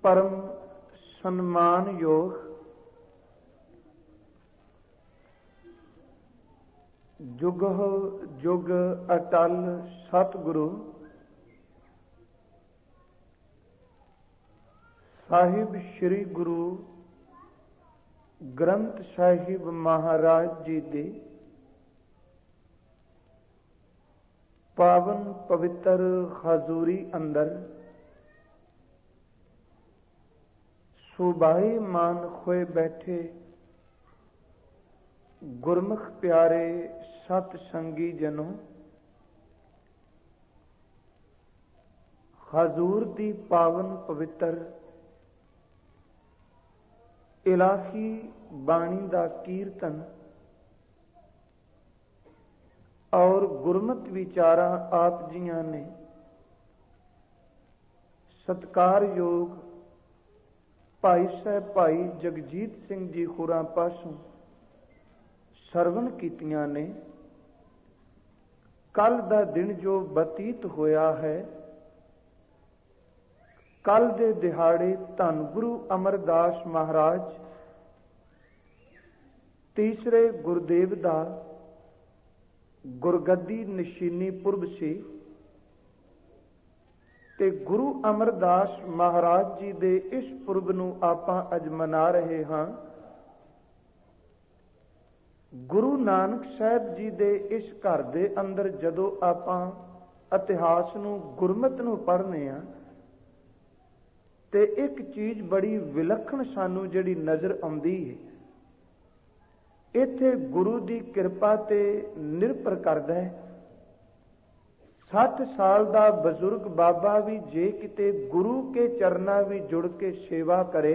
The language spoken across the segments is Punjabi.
परम सम्मान योग जुगो जुग अटल सतगुरु साहिब श्री गुरु ग्रंथ साहिब महाराज जी दे पावन पवित्र हजूरी अंदर सुबाई मान खोए बैठे गुरमुख प्यारे सत संगी जनों, हजूर दी पावन पवित्र इलाही बाणी दा कीर्तन और गुरमत विचारा आप जियां ने सत्कार योग भाई साहब भाई जगजीत सिंह जी होरां पासों सरवण कीतियां ने। कल दा दिन जो बतीत होया है, कल दे दिहाड़े धन गुरु अमरदास महाराज तीसरे गुरदेव दा गुरगद्दी निशानी पुरब से ते गुरु अमरदास महाराज जी दे इस पुरब नूं आपां अज मना रहे हां। गुरु नानक साहब जी दे इस घर दे अंदर जदों आपां इतिहास नूं गुरमत नूं पढ़ने आ ते एक चीज बड़ी विलक्षण सानू जिहड़ी नजर आउंदी है, इत्थे गुरु दी किरपा ते निर्भर करदा है। 60 साल दा बजुर्ग बाबा भी जे किते गुरु के चरना भी जुड़ के सेवा करे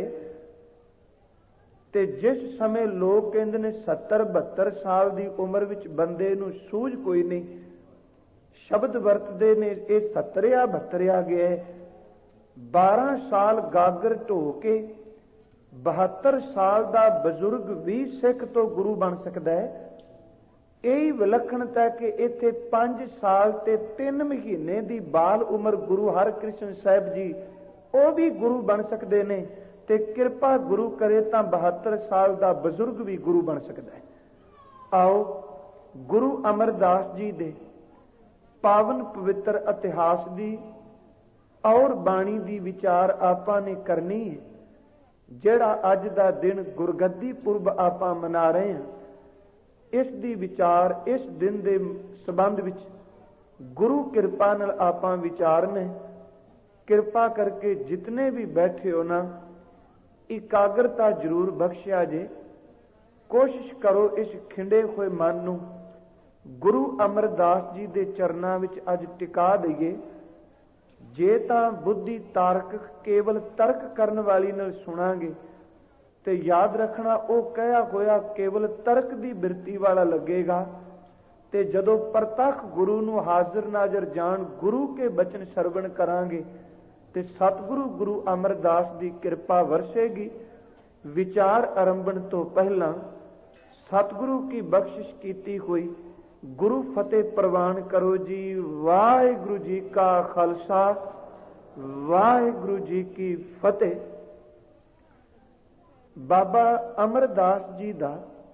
ते जिस समय लोग कहंदे ने 70-72 साल दी उम्र विच बंदे नूं सूझ कोई नहीं, शब्द वरतदे ने ये 70 या 72 गया है। 12 साल गागर ढो के 72 साल दा बजुर्ग भी सिख तो गुरु बन सकता है। यही विलक्षणता कि इत्थे 5 साल ते 3 महीने दी बाल उम्र गुरु हरकृष्ण साहब जी वो भी गुरु बन सकते ने ते कृपा गुरु करे तो 72 साल दा बजुर्ग भी गुरु बन सकता है। आओ गुरु अमरदास जी दे पावन पवित्र इतिहास दी और बाणी दी विचार आपां ने करनी है। जिहड़ा अज दा दिन गुरगद्दी पुरब आपां मना रहे हैं, इस दी विचार इस दिन दे संबंध विच गुरु कृपा नाल आपां विचारने। कृपा करके जितने भी बैठे हो ना एकाग्रता जरूर बख्शिया जे। कोशिश करो इस खिंडे हुए मन नूं गुरु अमरदास जी दे चरनां विच अज टिका दईए। जे तां बुद्धि तारक केवल तर्क करन वाली नाल सुनांगे ते याद रखना वो कहा होया केवल तर्क दी बिरती वाला लगेगा ते जदों प्रतख गुरु नूं हाजिर नाजर जान गुरु के बचन सरवण करांगे ते सतगुरु गुरु अमरदास दी कृपा वरसेगी। विचार आरंभण तो पहला सतगुरु की बख्शिश कीती हुई गुरु फतेह प्रवान करो जी। वाहिगुरु जी का खालसा वाहिगुरु जी की फतेह। बाबा अमरदास जी दा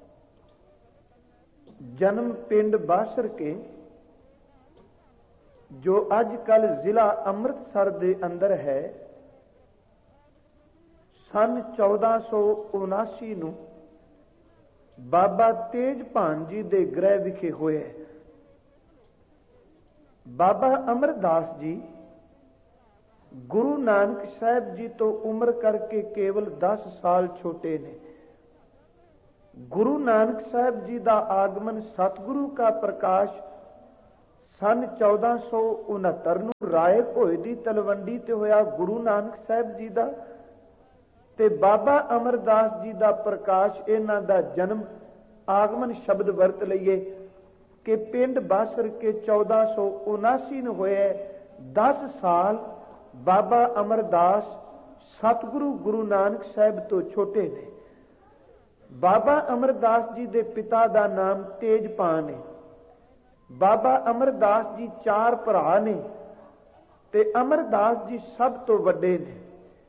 जन्म पिंड बासर के जो अजकल जिला अमृतसर दे अंदर है सन 1479 नूं बाबा तेजभान जी दे गृह विखे होए। बाबा अमरदास जी गुरु नानक साहब जी तो उम्र करके केवल 10 साल छोटे ने। गुरु नानक साहब जी का आगमन सतगुरु का प्रकाश सन 1469 नूं राय भोए दी तलवंडी ते होया गुरु नानक साहब जी का ते बाबा अमरदास जी का प्रकाश इन्हां दा जन्म आगमन शब्द वरत लईए कि पिंड बासर के 1479 में होया। 10 साल बाबा अमरदास सतगुरु गुरु नानक साहब तो छोटे ने। बाबा अमरदास जी दे पिता का नाम तेजपान है। बाबा अमरदास जी 4 भरा ने ते अमरदास जी सब तो वड्डे ने।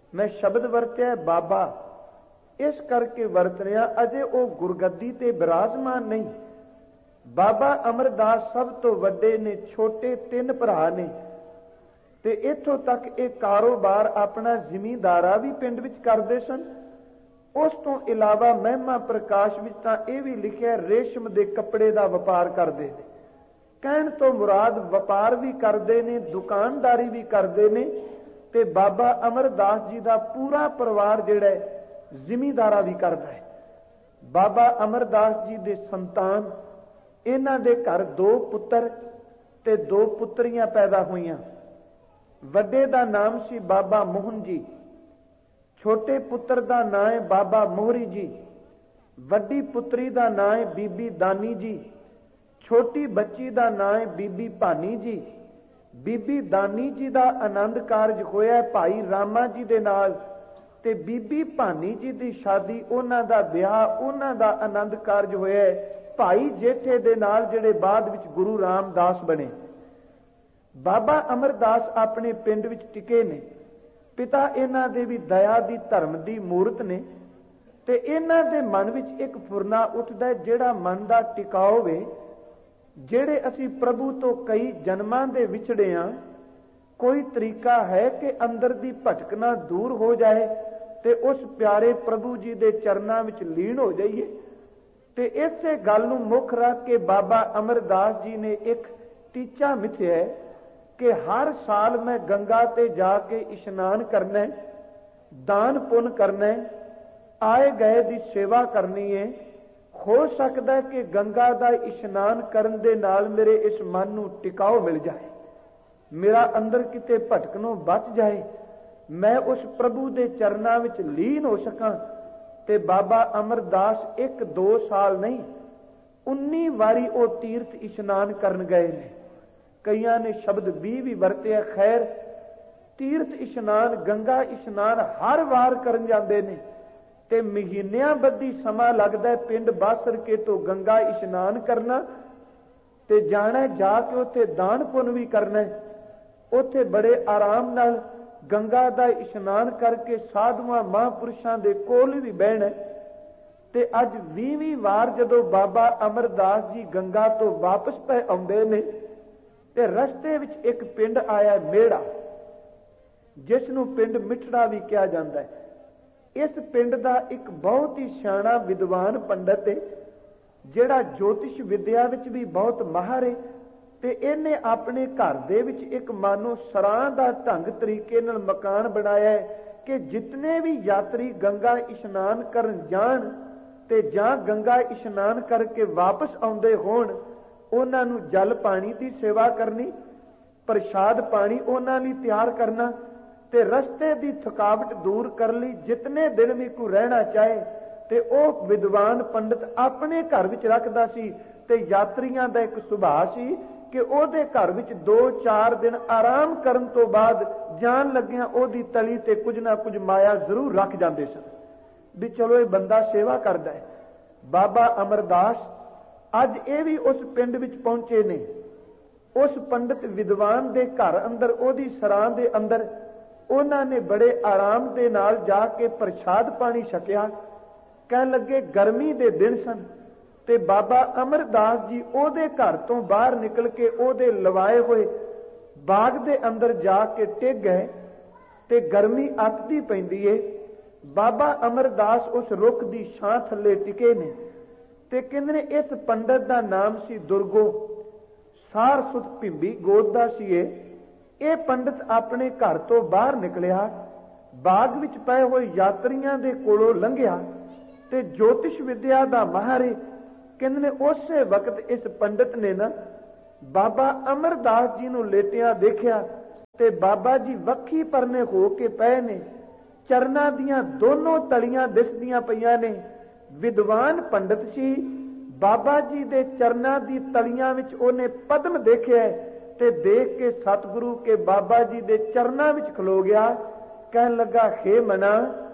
ਮੈਂ ਸ਼ਬਦ ਵਰਤਿਆ ਬਾਬਾ ਇਸ ਕਰਕੇ ਵਰਤ ਰਿਹਾ, ਅਜੇ ਉਹ ਗੁਰਗੱਦੀ ਤੇ ਬਿਰਾਜਮਾਨ ਨਹੀਂ। ਬਾਬਾ ਅਮਰਦਾਸ ਸਭ ਤੋਂ ਵੱਡੇ ਨੇ, ਛੋਟੇ 3 ਭਰਾ ਨੇ, ਤੇ ਇੱਥੋਂ ਤੱਕ ਇਹ ਕਾਰੋਬਾਰ ਆਪਣਾ ਜ਼ਿਮੀਂਦਾਰਾ ਵੀ ਪਿੰਡ ਵਿੱਚ ਕਰਦੇ ਸਨ। ਉਸ ਤੋਂ ਇਲਾਵਾ ਮਹਿਮਾ ਪ੍ਰਕਾਸ਼ ਵਿੱਚ ਤਾਂ ਇਹ ਵੀ ਲਿਖਿਆ ਰੇਸ਼ਮ ਦੇ ਕੱਪੜੇ ਦਾ ਵਪਾਰ ਕਰਦੇ ਨੇ। ਕਹਿਣ ਤੋਂ ਮੁਰਾਦ ਵਪਾਰ ਵੀ ਕਰਦੇ ਨੇ, ਦੁਕਾਨਦਾਰੀ ਵੀ ਕਰਦੇ ਨੇ, ਤੇ ਬਾਬਾ ਅਮਰਦਾਸ ਜੀ ਦਾ ਪੂਰਾ ਪਰਿਵਾਰ ਜਿਹੜਾ ਜ਼ਿਮੀਂਦਾਰਾ ਵੀ ਕਰਦਾ ਹੈ। ਬਾਬਾ ਅਮਰਦਾਸ ਜੀ ਦੇ ਸੰਤਾਨ, ਇਹਨਾਂ ਦੇ ਘਰ 2 ਪੁੱਤਰ ਤੇ 2 ਪੁੱਤਰੀਆਂ ਪੈਦਾ ਹੋਈਆਂ। ਵੱਡੇ ਦਾ ਨਾਮ ਸੀ ਬਾਬਾ ਮੋਹਨ ਜੀ, ਛੋਟੇ ਪੁੱਤਰ ਦਾ ਨਾਂ ਹੈ ਬਾਬਾ ਮੋਹਰੀ ਜੀ, ਵੱਡੀ ਪੁੱਤਰੀ ਦਾ ਨਾਂ ਹੈ ਬੀਬੀ ਦਾਨੀ ਜੀ, ਛੋਟੀ ਬੱਚੀ ਦਾ ਨਾਂ ਹੈ ਬੀਬੀ ਭਾਨੀ ਜੀ। ਬੀਬੀ ਦਾਨੀ ਜੀ ਦਾ ਆਨੰਦ ਕਾਰਜ ਹੋਇਆ ਭਾਈ ਰਾਮਾ ਜੀ ਦੇ ਨਾਲ, ਤੇ ਬੀਬੀ ਭਾਨੀ ਜੀ ਦੀ ਸ਼ਾਦੀ, ਉਹਨਾਂ ਦਾ ਵਿਆਹ, ਉਹਨਾਂ ਦਾ ਆਨੰਦ ਕਾਰਜ ਹੋਇਆ ਭਾਈ ਜੇਠੇ ਦੇ ਨਾਲ, ਜਿਹੜੇ ਬਾਅਦ ਵਿੱਚ ਗੁਰੂ ਰਾਮਦਾਸ ਬਣੇ। ਬਾਬਾ ਅਮਰਦਾਸ ਆਪਣੇ ਪਿੰਡ ਵਿੱਚ ਟਿਕੇ ਨੇ। ਪਿਤਾ ਇਹਨਾਂ ਦੇ ਵੀ ਦਇਆ ਦੀ, ਧਰਮ ਦੀ ਮੂਰਤ ਨੇ, ਤੇ ਇਹਨਾਂ ਦੇ ਮਨ ਵਿੱਚ ਇੱਕ ਫੁਰਨਾ ਉੱਠਦਾ ਜਿਹੜਾ ਮਨ ਦਾ ਟਿਕਾਓ ਹੋਵੇ। ਜਿਹੜੇ ਅਸੀਂ ਪ੍ਰਭੂ ਤੋਂ ਕਈ ਜਨਮਾਂ ਦੇ ਵਿਛੜੇ ਹਾਂ, ਕੋਈ ਤਰੀਕਾ ਹੈ ਕਿ ਅੰਦਰ ਦੀ ਭਟਕਣਾ ਦੂਰ ਹੋ ਜਾਏ ਤੇ ਉਸ ਪਿਆਰੇ ਪ੍ਰਭੂ ਜੀ ਦੇ ਚਰਨਾਂ ਵਿੱਚ ਲੀਨ ਹੋ ਜਾਈਏ। ਤੇ ਇਸੇ ਗੱਲ ਨੂੰ ਮੁੱਖ ਰੱਖ ਕੇ ਬਾਬਾ ਅਮਰਦਾਸ ਜੀ ਨੇ ਇੱਕ ਟੀਚਾ ਮਿਥਿਆ ਕਿ ਹਰ ਸਾਲ ਮੈਂ ਗੰਗਾ ਤੇ ਜਾ ਕੇ ਇਸ਼ਨਾਨ ਕਰਨਾ, ਦਾਨ ਪੁੰਨ ਕਰਨਾ, ਆਏ ਗਏ ਦੀ ਸੇਵਾ ਕਰਨੀ ਹੈ। ਹੋ ਸਕਦਾ ਹੈ ਕਿ ਗੰਗਾ ਦਾ ਇਸ਼ਨਾਨ ਕਰਨ ਦੇ ਨਾਲ ਮੇਰੇ ਇਸ ਮਨ ਨੂੰ ਟਿਕਾਓ ਮਿਲ ਜਾਏ, ਮੇਰਾ ਅੰਦਰ ਕਿਤੇ ਭਟਕਣੋਂ ਬਚ ਜਾਏ, ਮੈਂ ਉਸ ਪ੍ਰਭੂ ਦੇ ਚਰਨਾਂ ਵਿੱਚ ਲੀਨ ਹੋ ਸਕਾਂ। ਤੇ ਬਾਬਾ ਅਮਰਦਾਸ 1-2 ਸਾਲ ਨਹੀਂ, 19 ਵਾਰੀ ਉਹ ਤੀਰਥ ਇਸ਼ਨਾਨ ਕਰਨ ਗਏ ਨੇ। ਕਈਆਂ ਨੇ ਸ਼ਬਦ 20 ਵੀ ਵਰਤਿਆ। ਖੈਰ, ਤੀਰਥ ਇਸ਼ਨਾਨ, ਗੰਗਾ ਇਸ਼ਨਾਨ ਹਰ ਵਾਰ ਕਰਨ ਜਾਂਦੇ ਨੇ, ਤੇ ਮਹੀਨਿਆਂ ਬੱਧੀ ਸਮਾਂ ਲੱਗਦਾ ਪਿੰਡ ਬਾਸਰਕੇ ਤੋਂ ਗੰਗਾ ਇਸ਼ਨਾਨ ਕਰਨਾ, ਤੇ ਜਾਣਾ ਜਾ ਕੇ ਉੱਥੇ ਦਾਨ ਪੁੰਨ ਵੀ ਕਰਨਾ। ਉੱਥੇ ਬੜੇ ਆਰਾਮ ਨਾਲ ਗੰਗਾ ਦਾ ਇਸ਼ਨਾਨ ਕਰਕੇ ਸਾਧੂਆਂ ਮਹਾਂਪੁਰਸ਼ਾਂ ਦੇ ਕੋਲ ਵੀ ਬਹਿਣਾ। ਤੇ ਅੱਜ 20ਵੀਂ ਵਾਰ ਜਦੋਂ ਬਾਬਾ ਅਮਰਦਾਸ ਜੀ ਗੰਗਾ ਤੋਂ ਵਾਪਸ ਪੈ ਆਉਂਦੇ ਨੇ, ਤੇ ਰਸਤੇ ਵਿੱਚ ਇੱਕ ਪਿੰਡ ਆਇਆ ਮੇੜਾ, ਜਿਸ ਨੂੰ ਪਿੰਡ ਮਿੱਠੜਾ ਵੀ ਕਿਹਾ ਜਾਂਦਾ ਹੈ। ਇਸ ਪਿੰਡ ਦਾ ਇੱਕ ਬਹੁਤ ਹੀ ਸਿਆਣਾ ਵਿਦਵਾਨ ਪੰਡਤ ਹੈ, ਜਿਹੜਾ ਜੋਤਿਸ਼ ਵਿਦਿਆ ਵਿੱਚ ਵੀ ਬਹੁਤ ਮਾਹਰ ਹੈ। ਤੇ ਇਹਨੇ ਆਪਣੇ ਘਰ ਦੇ ਵਿੱਚ ਇੱਕ ਮਾਨੋ ਸਰਾਂ ਦਾ ਢੰਗ ਤਰੀਕੇ ਨਾਲ ਮਕਾਨ ਬਣਾਇਆ ਹੈ ਕਿ ਜਿਤਨੇ ਵੀ ਯਾਤਰੀ ਗੰਗਾ ਇਸ਼ਨਾਨ ਕਰਨ ਜਾਣ ਤੇ ਜਾਂ ਗੰਗਾ ਇਸ਼ਨਾਨ ਕਰਕੇ ਵਾਪਸ ਆਉਂਦੇ ਹੋਣ, ਉਹਨਾਂ ਨੂੰ ਜਲ ਪਾਣੀ ਦੀ ਸੇਵਾ ਕਰਨੀ, ਪ੍ਰਸ਼ਾਦ ਪਾਣੀ ਉਹਨਾਂ ਲਈ ਤਿਆਰ ਕਰਨਾ, ਤੇ ਰਸਤੇ ਦੀ ਥਕਾਵਟ ਦੂਰ ਕਰਨ ਲਈ ਜਿਤਨੇ ਦਿਨ ਵੀ ਕੋਈ ਰਹਿਣਾ ਚਾਹੇ ਤੇ ਉਹ ਵਿਦਵਾਨ ਪੰਡਤ ਆਪਣੇ ਘਰ ਵਿੱਚ ਰੱਖਦਾ ਸੀ। ਤੇ ਯਾਤਰੀਆਂ ਦਾ ਇੱਕ ਸੁਭਾਅ ਸੀ ਕਿ ਉਹਦੇ ਘਰ ਵਿੱਚ 2-4 ਦਿਨ ਆਰਾਮ ਕਰਨ ਤੋਂ ਬਾਅਦ ਜਾਣ ਲੱਗਿਆਂ ਉਹਦੀ ਤਲੀ ਤੇ ਕੁਝ ਨਾ ਕੁਝ ਮਾਇਆ ਜ਼ਰੂਰ ਰੱਖ ਜਾਂਦੇ ਸਨ, ਵੀ ਚਲੋ ਇਹ ਬੰਦਾ ਸੇਵਾ ਕਰਦਾ ਹੈ। ਬਾਬਾ ਅਮਰਦਾਸ ਅੱਜ ਇਹ ਵੀ ਉਸ ਪਿੰਡ ਵਿੱਚ ਪਹੁੰਚੇ ਨੇ। ਉਸ ਪੰਡਤ ਵਿਦਵਾਨ ਦੇ ਘਰ ਅੰਦਰ, ਉਹਦੀ ਸਰਾਂ ਦੇ ਅੰਦਰ, ਉਹਨਾਂ ਨੇ ਬੜੇ ਆਰਾਮ ਦੇ ਨਾਲ ਜਾ ਕੇ ਪ੍ਰਸ਼ਾਦ ਪਾਣੀ ਛਕਿਆ। ਕਹਿਣ ਲੱਗੇ ਗਰਮੀ ਦੇ ਦਿਨ ਸਨ, ਤੇ ਬਾਬਾ ਅਮਰਦਾਸ ਜੀ ਉਹਦੇ ਘਰ ਤੋਂ ਬਾਹਰ ਨਿਕਲ ਕੇ ਉਹਦੇ ਲਵਾਏ ਹੋਏ ਬਾਗ ਦੇ ਅੰਦਰ ਜਾ ਕੇ ਟਿਕ ਗਏ। ਤੇ ਗਰਮੀ ਅੱਤਦੀ ਪੈਂਦੀ ਏ। ਬਾਬਾ ਅਮਰਦਾਸ ਉਸ ਰੁੱਖ ਦੀ ਛਾਂ ਥੱਲੇ ਟਿਕੇ ਨੇ। ਤੇ ਕਹਿੰਦੇ ਨੇ ਇਸ ਪੰਡਤ ਦਾ ਨਾਮ ਸੀ ਦੁਰਗੋ, ਸਾਰ ਸੁਤ ਭਿੰਬੀ ਗੋਦ ਦਾ ਸੀ ਇਹ ਪੰਡਤ ਆਪਣੇ ਘਰ ਤੋਂ ਬਾਹਰ ਨਿਕਲਿਆ, ਬਾਗ ਵਿੱਚ ਪਏ ਹੋਏ ਯਾਤਰੀਆਂ ਦੇ ਕੋਲੋਂ ਲੰਘਿਆ, ਤੇ ਜੋਤਿਸ਼ ਵਿਦਿਆ ਦਾ ਮਾਹਰ ਕਹਿੰਦੇ ਨੇ ਉਸੇ ਵਕਤ ਇਸ ਪੰਡਤ ਨੇ ਨਾ ਬਾਬਾ ਅਮਰਦਾਸ ਜੀ ਨੂੰ ਲੇਟਿਆ ਦੇਖਿਆ, ਤੇ ਬਾਬਾ ਜੀ ਵੱਖੀ ਪਰਨੇ ਹੋ ਕੇ ਪਏ ਨੇ, ਚਰਨਾਂ ਦੀਆਂ ਦੋਨੋਂ ਤਲੀਆਂ ਦਿਸਦੀਆਂ ਪਈਆਂ ਨੇ। ਵਿਦਵਾਨ ਪੰਡਤ ਸੀ, ਬਾਬਾ ਜੀ ਦੇ ਚਰਨਾਂ ਦੀ ਤਲੀਆਂ ਵਿੱਚ ਉਹਨੇ ਪਦਮ ਦੇਖਿਆ, ਤੇ ਦੇਖ ਕੇ ਸਤਿਗੁਰੂ ਕੇ ਬਾਬਾ ਜੀ ਦੇ ਚਰਨਾਂ ਵਿੱਚ ਖਲੋ ਗਿਆ। ਕਹਿਣ ਲੱਗਾ, ਹੇ ਮਨਾ,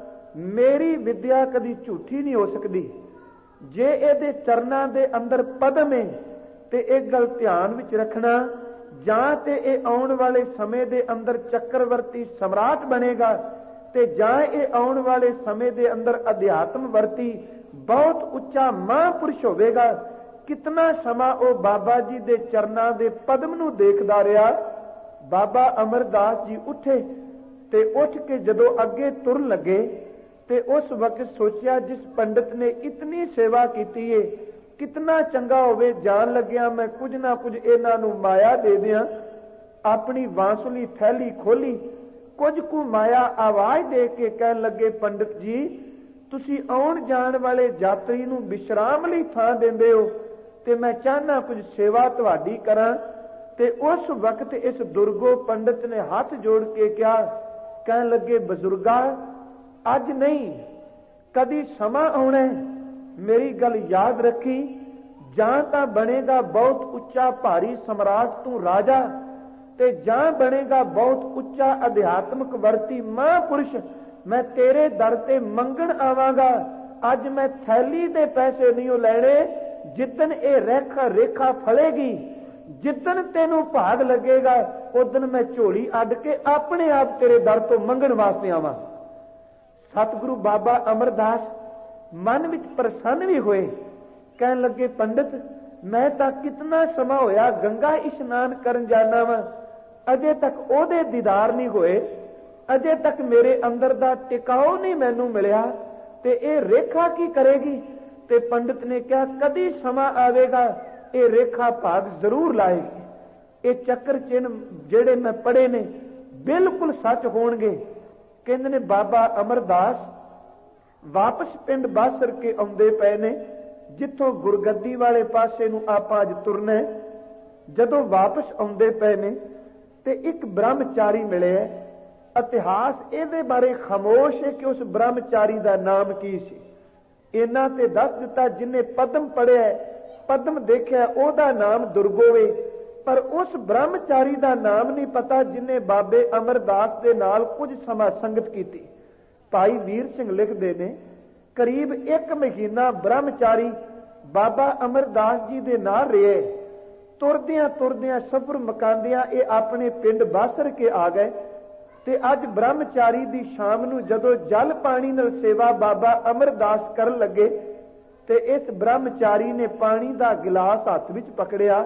ਮੇਰੀ ਵਿਦਿਆ ਕਦੀ ਝੂਠੀ ਨਹੀਂ ਹੋ ਸਕਦੀ। ਜੇ ਇਹਦੇ ਚਰਨਾਂ ਦੇ ਅੰਦਰ ਪਦਮ ਹੈ ਤੇ ਇਹ ਗੱਲ ਧਿਆਨ ਵਿੱਚ ਰੱਖਣਾ, ਜਾਂ ਤੇ ਇਹ ਆਉਣ ਵਾਲੇ ਸਮੇਂ ਦੇ ਅੰਦਰ ਚੱਕਰਵਰਤੀ ਸਮਰਾਟ ਬਣੇਗਾ, ਤੇ ਜਾਂ ਇਹ ਆਉਣ ਵਾਲੇ ਸਮੇਂ ਦੇ ਅੰਦਰ ਅਧਿਆਤਮ ਵਰਤੀ ਬਹੁਤ ਉੱਚਾ ਮਹਾਂਪੁਰਸ਼ ਹੋਵੇਗਾ। ਕਿਤਨਾ ਸਮਾਂ ਉਹ ਬਾਬਾ ਜੀ ਦੇ ਚਰਨਾਂ ਦੇ ਪਦਮ ਨੂੰ ਦੇਖਦਾ ਰਿਹਾ। ਬਾਬਾ ਅਮਰਦਾਸ ਜੀ ਉੱਠੇ ਤੇ ਉੱਠ ਕੇ ਜਦੋਂ ਅੱਗੇ ਤੁਰਨ ਲੱਗੇ ਤੇ ਉਸ ਵਕਤ ਸੋਚਿਆ, ਜਿਸ ਪੰਡਤ ਨੇ ਇਤਨੀ ਸੇਵਾ ਕੀਤੀ ਏ, ਕਿਤਨਾ ਚੰਗਾ ਹੋਵੇ ਜਾਣ ਲੱਗਿਆ ਮੈਂ ਕੁਝ ਨਾ ਕੁਝ ਇਹਨਾਂ ਨੂੰ ਮਾਇਆ ਦੇ ਦਿਆਂ। ਆਪਣੀ ਬਾਂਸੁਰੀ ਥੈਲੀ ਖੋਲੀ, ਕੁਝ ਕੁ ਮਾਇਆ ਆਵਾਜ਼ ਦੇ ਕੇ ਕਹਿਣ ਲੱਗੇ, ਪੰਡਤ ਜੀ ਤੁਸੀਂ ਆਉਣ ਜਾਣ ਵਾਲੇ ਯਾਤਰੀ ਨੂੰ ਵਿਸ਼ਰਾਮ ਲਈ ਥਾਂ ਦਿੰਦੇ ਹੋ ਤੇ ਮੈਂ ਚਾਹਨਾ ਕੁਝ ਸੇਵਾ ਤੁਹਾਡੀ ਕਰਾਂ। ਤੇ ਉਸ ਵਕਤ ਇਸ ਦੁਰਗੋ ਪੰਡਤ ਨੇ ਹੱਥ ਜੋੜ ਕੇ ਕਿਹਾ, ਕਹਿਣ ਲੱਗੇ, ਬਜ਼ੁਰਗਾ ਅੱਜ ਨਹੀਂ ਕਦੀ ਸਮਾਂ ਆਉਣਾ, ਮੇਰੀ ਗੱਲ ਯਾਦ ਰੱਖੀ, ਜਾਂ ਤਾਂ ਬਣੇਗਾ ਬਹੁਤ ਉੱਚਾ ਭਾਰੀ ਸਮਰਾਟ ਤੂੰ ਰਾਜਾ, ਤੇ ਜਾਂ ਬਣੇਗਾ ਬਹੁਤ ਉੱਚਾ ਅਧਿਆਤਮਕ ਵਰਤੀ ਮਹਾਂਪੁਰਸ਼। ਮੈਂ ਤੇਰੇ ਦਰ ਤੇ ਮੰਗਣ ਆਵਾਂਗਾ। ਅੱਜ ਮੈਂ ਥੈਲੀ ਦੇ ਪੈਸੇ ਨਹੀਂ ਲੈਣੇ। ਜਿੱਦਣ ਇਹ ਰੇਖਾ ਫਲੇਗੀ, ਜਿੱਦਣ ਤੈਨੂੰ ਭਾਗ ਲੱਗੇਗਾ, ਉਦਣ ਮੈਂ ਝੋਲੀ ਅੱਡ ਕੇ ਆਪਣੇ ਆਪ ਤੇਰੇ ਦਰ ਤੋਂ ਮੰਗਣ ਵਾਸਤੇ ਆਵਾਂ। ਸਤਿਗੁਰੂ ਬਾਬਾ ਅਮਰਦਾਸ ਮਨ ਵਿੱਚ ਪ੍ਰਸੰਨ ਵੀ ਹੋਏ। ਕਹਿਣ ਲੱਗੇ, ਪੰਡਤ ਮੈਂ ਤਾਂ ਕਿਤਨਾ ਸਮਾਂ ਹੋਇਆ ਗੰਗਾ ਇਸ਼ਨਾਨ ਕਰਨ ਜਾਣਾ ਵਾ, ਅਜੇ ਤੱਕ ਉਹਦੇ ਦੀਦਾਰ ਨਹੀਂ ਹੋਏ, ਅਜੇ ਤੱਕ ਮੇਰੇ ਅੰਦਰ ਦਾ ਟਿਕਾਓ ਨਹੀਂ ਮੈਨੂੰ ਮਿਲਿਆ, ਤੇ ਇਹ ਰੇਖਾ ਕੀ ਕਰੇਗੀ? ਤੇ ਪੰਡਤ ਨੇ ਕਿਹਾ, ਕਦੀ ਸਮਾਂ ਆਵੇਗਾ ਇਹ ਰੇਖਾ ਭਾਗ ਜ਼ਰੂਰ ਲਾਏਗੀ। ਇਹ ਚੱਕਰ ਚਿੰਨ ਜਿਹੜੇ ਮੈਂ ਪੜ੍ਹੇ ਨੇ ਬਿਲਕੁਲ ਸੱਚ ਹੋਣਗੇ। ਕਹਿੰਦੇ ਨੇ ਬਾਬਾ ਅਮਰਦਾਸ ਵਾਪਸ ਪਿੰਡ ਬਾਸਰ ਕੇ ਆਉਂਦੇ ਪਏ ਨੇ, ਜਿੱਥੋਂ ਗੁਰਗੱਦੀ ਵਾਲੇ ਪਾਸੇ ਨੂੰ ਆਪਾਂ ਅੱਜ ਤੁਰਨਾ। ਜਦੋਂ ਵਾਪਸ ਆਉਂਦੇ ਪਏ ਨੇ ਤੇ ਇੱਕ ਬ੍ਰਹਮਚਾਰੀ ਮਿਲਿਆ। ਇਤਿਹਾਸ ਇਹਦੇ ਬਾਰੇ ਖਾਮੋਸ਼ ਹੈ ਕਿ ਉਸ ਬ੍ਰਹਮਚਾਰੀ ਦਾ ਨਾਮ ਕੀ ਸੀ। ਇਹਨਾਂ ਤੇ ਦੱਸ ਦਿੱਤਾ, ਜਿਨੇ ਪਦਮ ਪੜਿਆ, ਪਦਮ ਦੇਖਿਆ, ਉਹਦਾ ਨਾਮ ਦੁਰਗੋਵੇ, ਪਰ ਉਸ ਬ੍ਰਹਮਚਾਰੀ ਦਾ ਨਾਮ ਨਹੀਂ ਪਤਾ ਜਿਨੇ ਬਾਬੇ ਅਮਰਦਾਸ ਦੇ ਨਾਲ ਕੁਝ ਸਮਾਂ ਸੰਗਤ ਕੀਤੀ। ਭਾਈ ਵੀਰ ਸਿੰਘ ਲਿਖਦੇ ਨੇ, ਕਰੀਬ 1 ਮਹੀਨਾ ਬ੍ਰਹਮਚਾਰੀ ਬਾਬਾ ਅਮਰਦਾਸ ਜੀ ਦੇ ਨਾਲ ਰਹੇ। ਤੁਰਦਿਆਂ ਤੁਰਦਿਆਂ ਸਫ਼ਰ ਮੁਕਾਉਂਦਿਆਂ ਇਹ ਆਪਣੇ ਪਿੰਡ ਬਾਸਰ ਕੇ ਆ ਗਏ। ਤੇ ਅੱਜ ਬ੍ਰਹਮਚਾਰੀ ਦੀ ਸ਼ਾਮ ਨੂੰ ਜਦੋਂ ਜਲ ਪਾਣੀ ਨਾਲ ਸੇਵਾ ਬਾਬਾ ਅਮਰਦਾਸ ਕਰਨ ਲੱਗੇ ਤੇ ਇਸ ਬ੍ਰਹਮਚਾਰੀ ਨੇ ਪਾਣੀ ਦਾ ਗਿਲਾਸ ਹੱਥ ਵਿੱਚ ਪਕੜਿਆ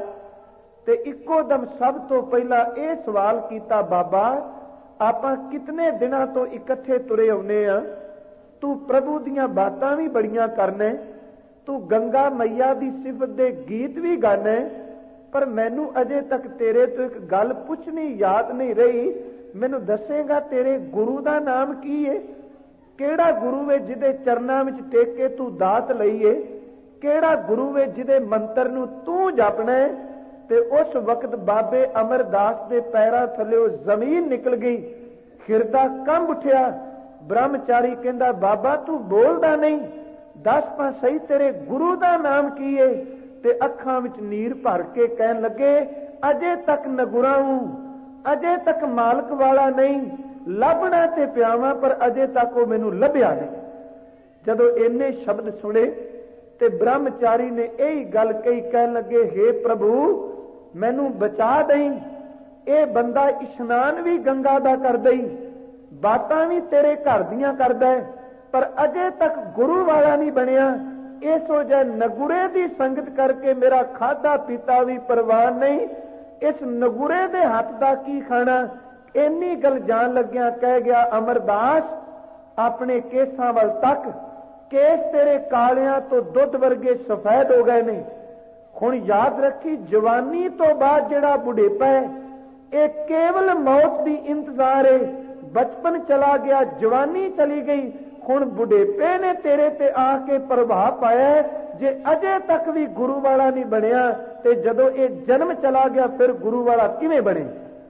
ਤੇ ਇੱਕੋ ਦਮ ਸਭ ਤੋਂ ਪਹਿਲਾਂ ਇਹ ਸਵਾਲ ਕੀਤਾ, ਬਾਬਾ ਆਪਾਂ ਕਿਤਨੇ ਦਿਨਾਂ ਤੋਂ ਇਕੱਠੇ ਤੁਰੇ ਆਉਨੇ ਆ, ਤੂੰ ਪ੍ਰਭੂ ਦੀਆਂ ਬਾਤਾਂ ਵੀ ਬੜੀਆਂ ਕਰਨਾ, ਤੂੰ ਗੰਗਾ ਮਈਆ ਦੀ ਸਿਫਤ ਦੇ ਗੀਤ ਵੀ ਗਾਣਾ, ਪਰ ਮੈਨੂੰ ਅਜੇ ਤੱਕ ਤੇਰੇ ਤੋਂ ਇੱਕ ਗੱਲ ਪੁੱਛਣੀ ਯਾਦ ਨਹੀਂ ਰਹੀ। ਮੈਨੂੰ ਦੱਸੇਗਾ ਤੇਰੇ ਗੁਰੂ ਦਾ ਨਾਮ ਕੀ ਹੈ? ਕਿਹੜਾ ਗੁਰੂ ਹੈ ਜਿਹਦੇ ਚਰਨਾਂ ਵਿੱਚ ਟੇਕ ਕੇ ਤੂੰ ਦਾਤ ਲਈਏ? ਕਿਹੜਾ ਗੁਰੂ ਹੈ ਜਿਹਦੇ ਮੰਤਰ ਨੂੰ ਤੂੰ ਜਪਣਾ? ਤੇ ਉਸ ਵਕਤ ਬਾਬੇ ਅਮਰਦਾਸ ਦੇ ਪੈਰਾਂ ਥੱਲੇ ਜ਼ਮੀਨ ਨਿਕਲ ਗਈ, ਹਿਰਦਾ ਕੰਬ ਉੱਠਿਆ। ਬ੍ਰਹਮਚਾਰੀ ਕਹਿੰਦਾ, ਬਾਬਾ ਤੂੰ ਬੋਲਦਾ ਨਹੀਂ, ਦੱਸ ਤਾਂ ਸਹੀ ਤੇਰੇ ਗੁਰੂ ਦਾ ਨਾਮ ਕੀ ਹੈ? ਤੇ ਅੱਖਾਂ ਵਿੱਚ ਨੀਰ ਭਰ ਕੇ ਕਹਿਣ ਲੱਗੇ, ਅਜੇ ਤੱਕ ਨਗੁਰਾ ਹੂੰ, ਅਜੇ ਤੱਕ ਮਾਲਕ ਵਾਲਾ ਨਹੀਂ, ਲੱਭਣਾ ਤੇ ਪਿਆਵਾਂ ਪਰ ਅਜੇ ਤੱਕ ਉਹ ਮੈਨੂੰ ਲੱਭਿਆ ਨਹੀਂ। ਜਦੋਂ ਇੰਨੇ ਸ਼ਬਦ ਸੁਣੇ ਤੇ ਬ੍ਰਹਮਚਾਰੀ ਨੇ ਇਹੀ ਗੱਲ ਕਹੀ, ਕਹਿਣ ਲੱਗੇ, ਹੇ ਪ੍ਰਭੂ ਮੈਨੂੰ ਬਚਾ ਦੇਈਂ, ਇਹ ਬੰਦਾ ਇਸ਼ਨਾਨ ਵੀ ਗੰਗਾ ਦਾ ਕਰਦਾ ਹੀ, ਬਾਤਾਂ ਵੀ ਤੇਰੇ ਘਰ ਦੀਆਂ ਕਰਦਾ, ਪਰ ਅਜੇ ਤੱਕ ਗੁਰੂ ਵਾਲਾ ਨਹੀਂ ਬਣਿਆ। ਇਸੋ ਜੇ ਨਗੁਰੇ ਦੀ ਸੰਗਤ ਕਰਕੇ ਮੇਰਾ ਖਾਧਾ ਪੀਤਾ ਵੀ ਪ੍ਰਵਾਨ ਨਹੀਂ, ਇਸ ਨਗੁਰੇ ਦੇ ਹੱਥ ਦਾ ਕੀ ਖਾਣਾ? ਇੰਨੀ ਗੱਲ ਜਾਣ ਲੱਗਿਆ ਕਹਿ ਗਿਆ, ਅਮਰਦਾਸ ਆਪਣੇ ਕੇਸਾਂ ਵੱਲ ਤੱਕ, ਕੇਸ ਤੇਰੇ ਕਾਲਿਆਂ ਤੋਂ ਦੁੱਧ ਵਰਗੇ ਸਫੈਦ ਹੋ ਗਏ ਨੇ। ਹੁਣ ਯਾਦ ਰੱਖੀ, ਜਵਾਨੀ ਤੋਂ ਬਾਅਦ ਜਿਹੜਾ ਬੁਢੇਪਾ ਹੈ ਇਹ ਕੇਵਲ ਮੌਤ ਦੀ ਇੰਤਜ਼ਾਰ ਹੈ। ਬਚਪਨ ਚਲਾ ਗਿਆ, ਜਵਾਨੀ ਚਲੀ ਗਈ, ਹੁਣ ਬੁਢੇਪੇ ਨੇ ਤੇਰੇ ਤੇ ਆ ਕੇ ਪ੍ਰਭਾਵ ਪਾਇਆ। ਜੇ ਅਜੇ ਤੱਕ ਵੀ ਗੁਰੂ ਵਾਲਾ ਨਹੀਂ ਬਣਿਆ ਤੇ ਜਦੋਂ ਇਹ ਜਨਮ ਚਲਾ ਗਿਆ ਫਿਰ ਗੁਰੂ ਵਾਲਾ ਕਿਵੇਂ ਬਣੇ?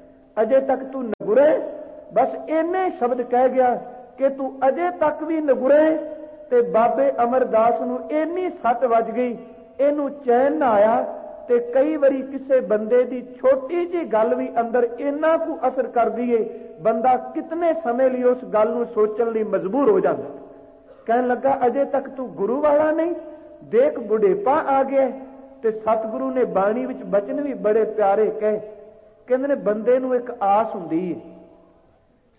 ਅਜੇ ਤੱਕ ਤੂੰ ਨਗੁਰੇ। ਬਸ ਇੰਨੇ ਸ਼ਬਦ ਕਹਿ ਗਿਆ ਕਿ ਤੂੰ ਅਜੇ ਤੱਕ ਵੀ ਨਗੁਰੇ। ਤੇ ਬਾਬੇ ਅਮਰਦਾਸ ਨੂੰ ਇੰਨੀ ਸੱਟ ਵੱਜ ਗਈ, ਇਹਨੂੰ ਚੈਨ ਨਾ ਆਇਆ। ਤੇ ਕਈ ਵਾਰੀ ਕਿਸੇ ਬੰਦੇ ਦੀ ਛੋਟੀ ਜਿਹੀ ਗੱਲ ਵੀ ਅੰਦਰ ਇੰਨਾ ਕੁ ਅਸਰ ਕਰਦੀ ਏ, ਬੰਦਾ ਕਿਤਨੇ ਸਮੇਂ ਲਈ ਉਸ ਗੱਲ ਨੂੰ ਸੋਚਣ ਲਈ ਮਜਬੂਰ ਹੋ ਜਾਂਦਾ। ਕਹਿਣ ਲੱਗਾ, ਅਜੇ ਤੱਕ ਤੂੰ ਗੁਰੂ ਵਾਲਾ ਨਹੀਂ, ਦੇਖ ਬੁਢੇਪਾ ਆ ਗਿਆ। ਤੇ ਸਤਿਗੁਰੂ ਨੇ ਬਾਣੀ ਵਿੱਚ ਬਚਨ ਵੀ ਬੜੇ ਪਿਆਰੇ ਕਹੇ। ਕਹਿੰਦੇ ਨੇ ਬੰਦੇ ਨੂੰ ਇੱਕ ਆਸ ਹੁੰਦੀ ਹੈ,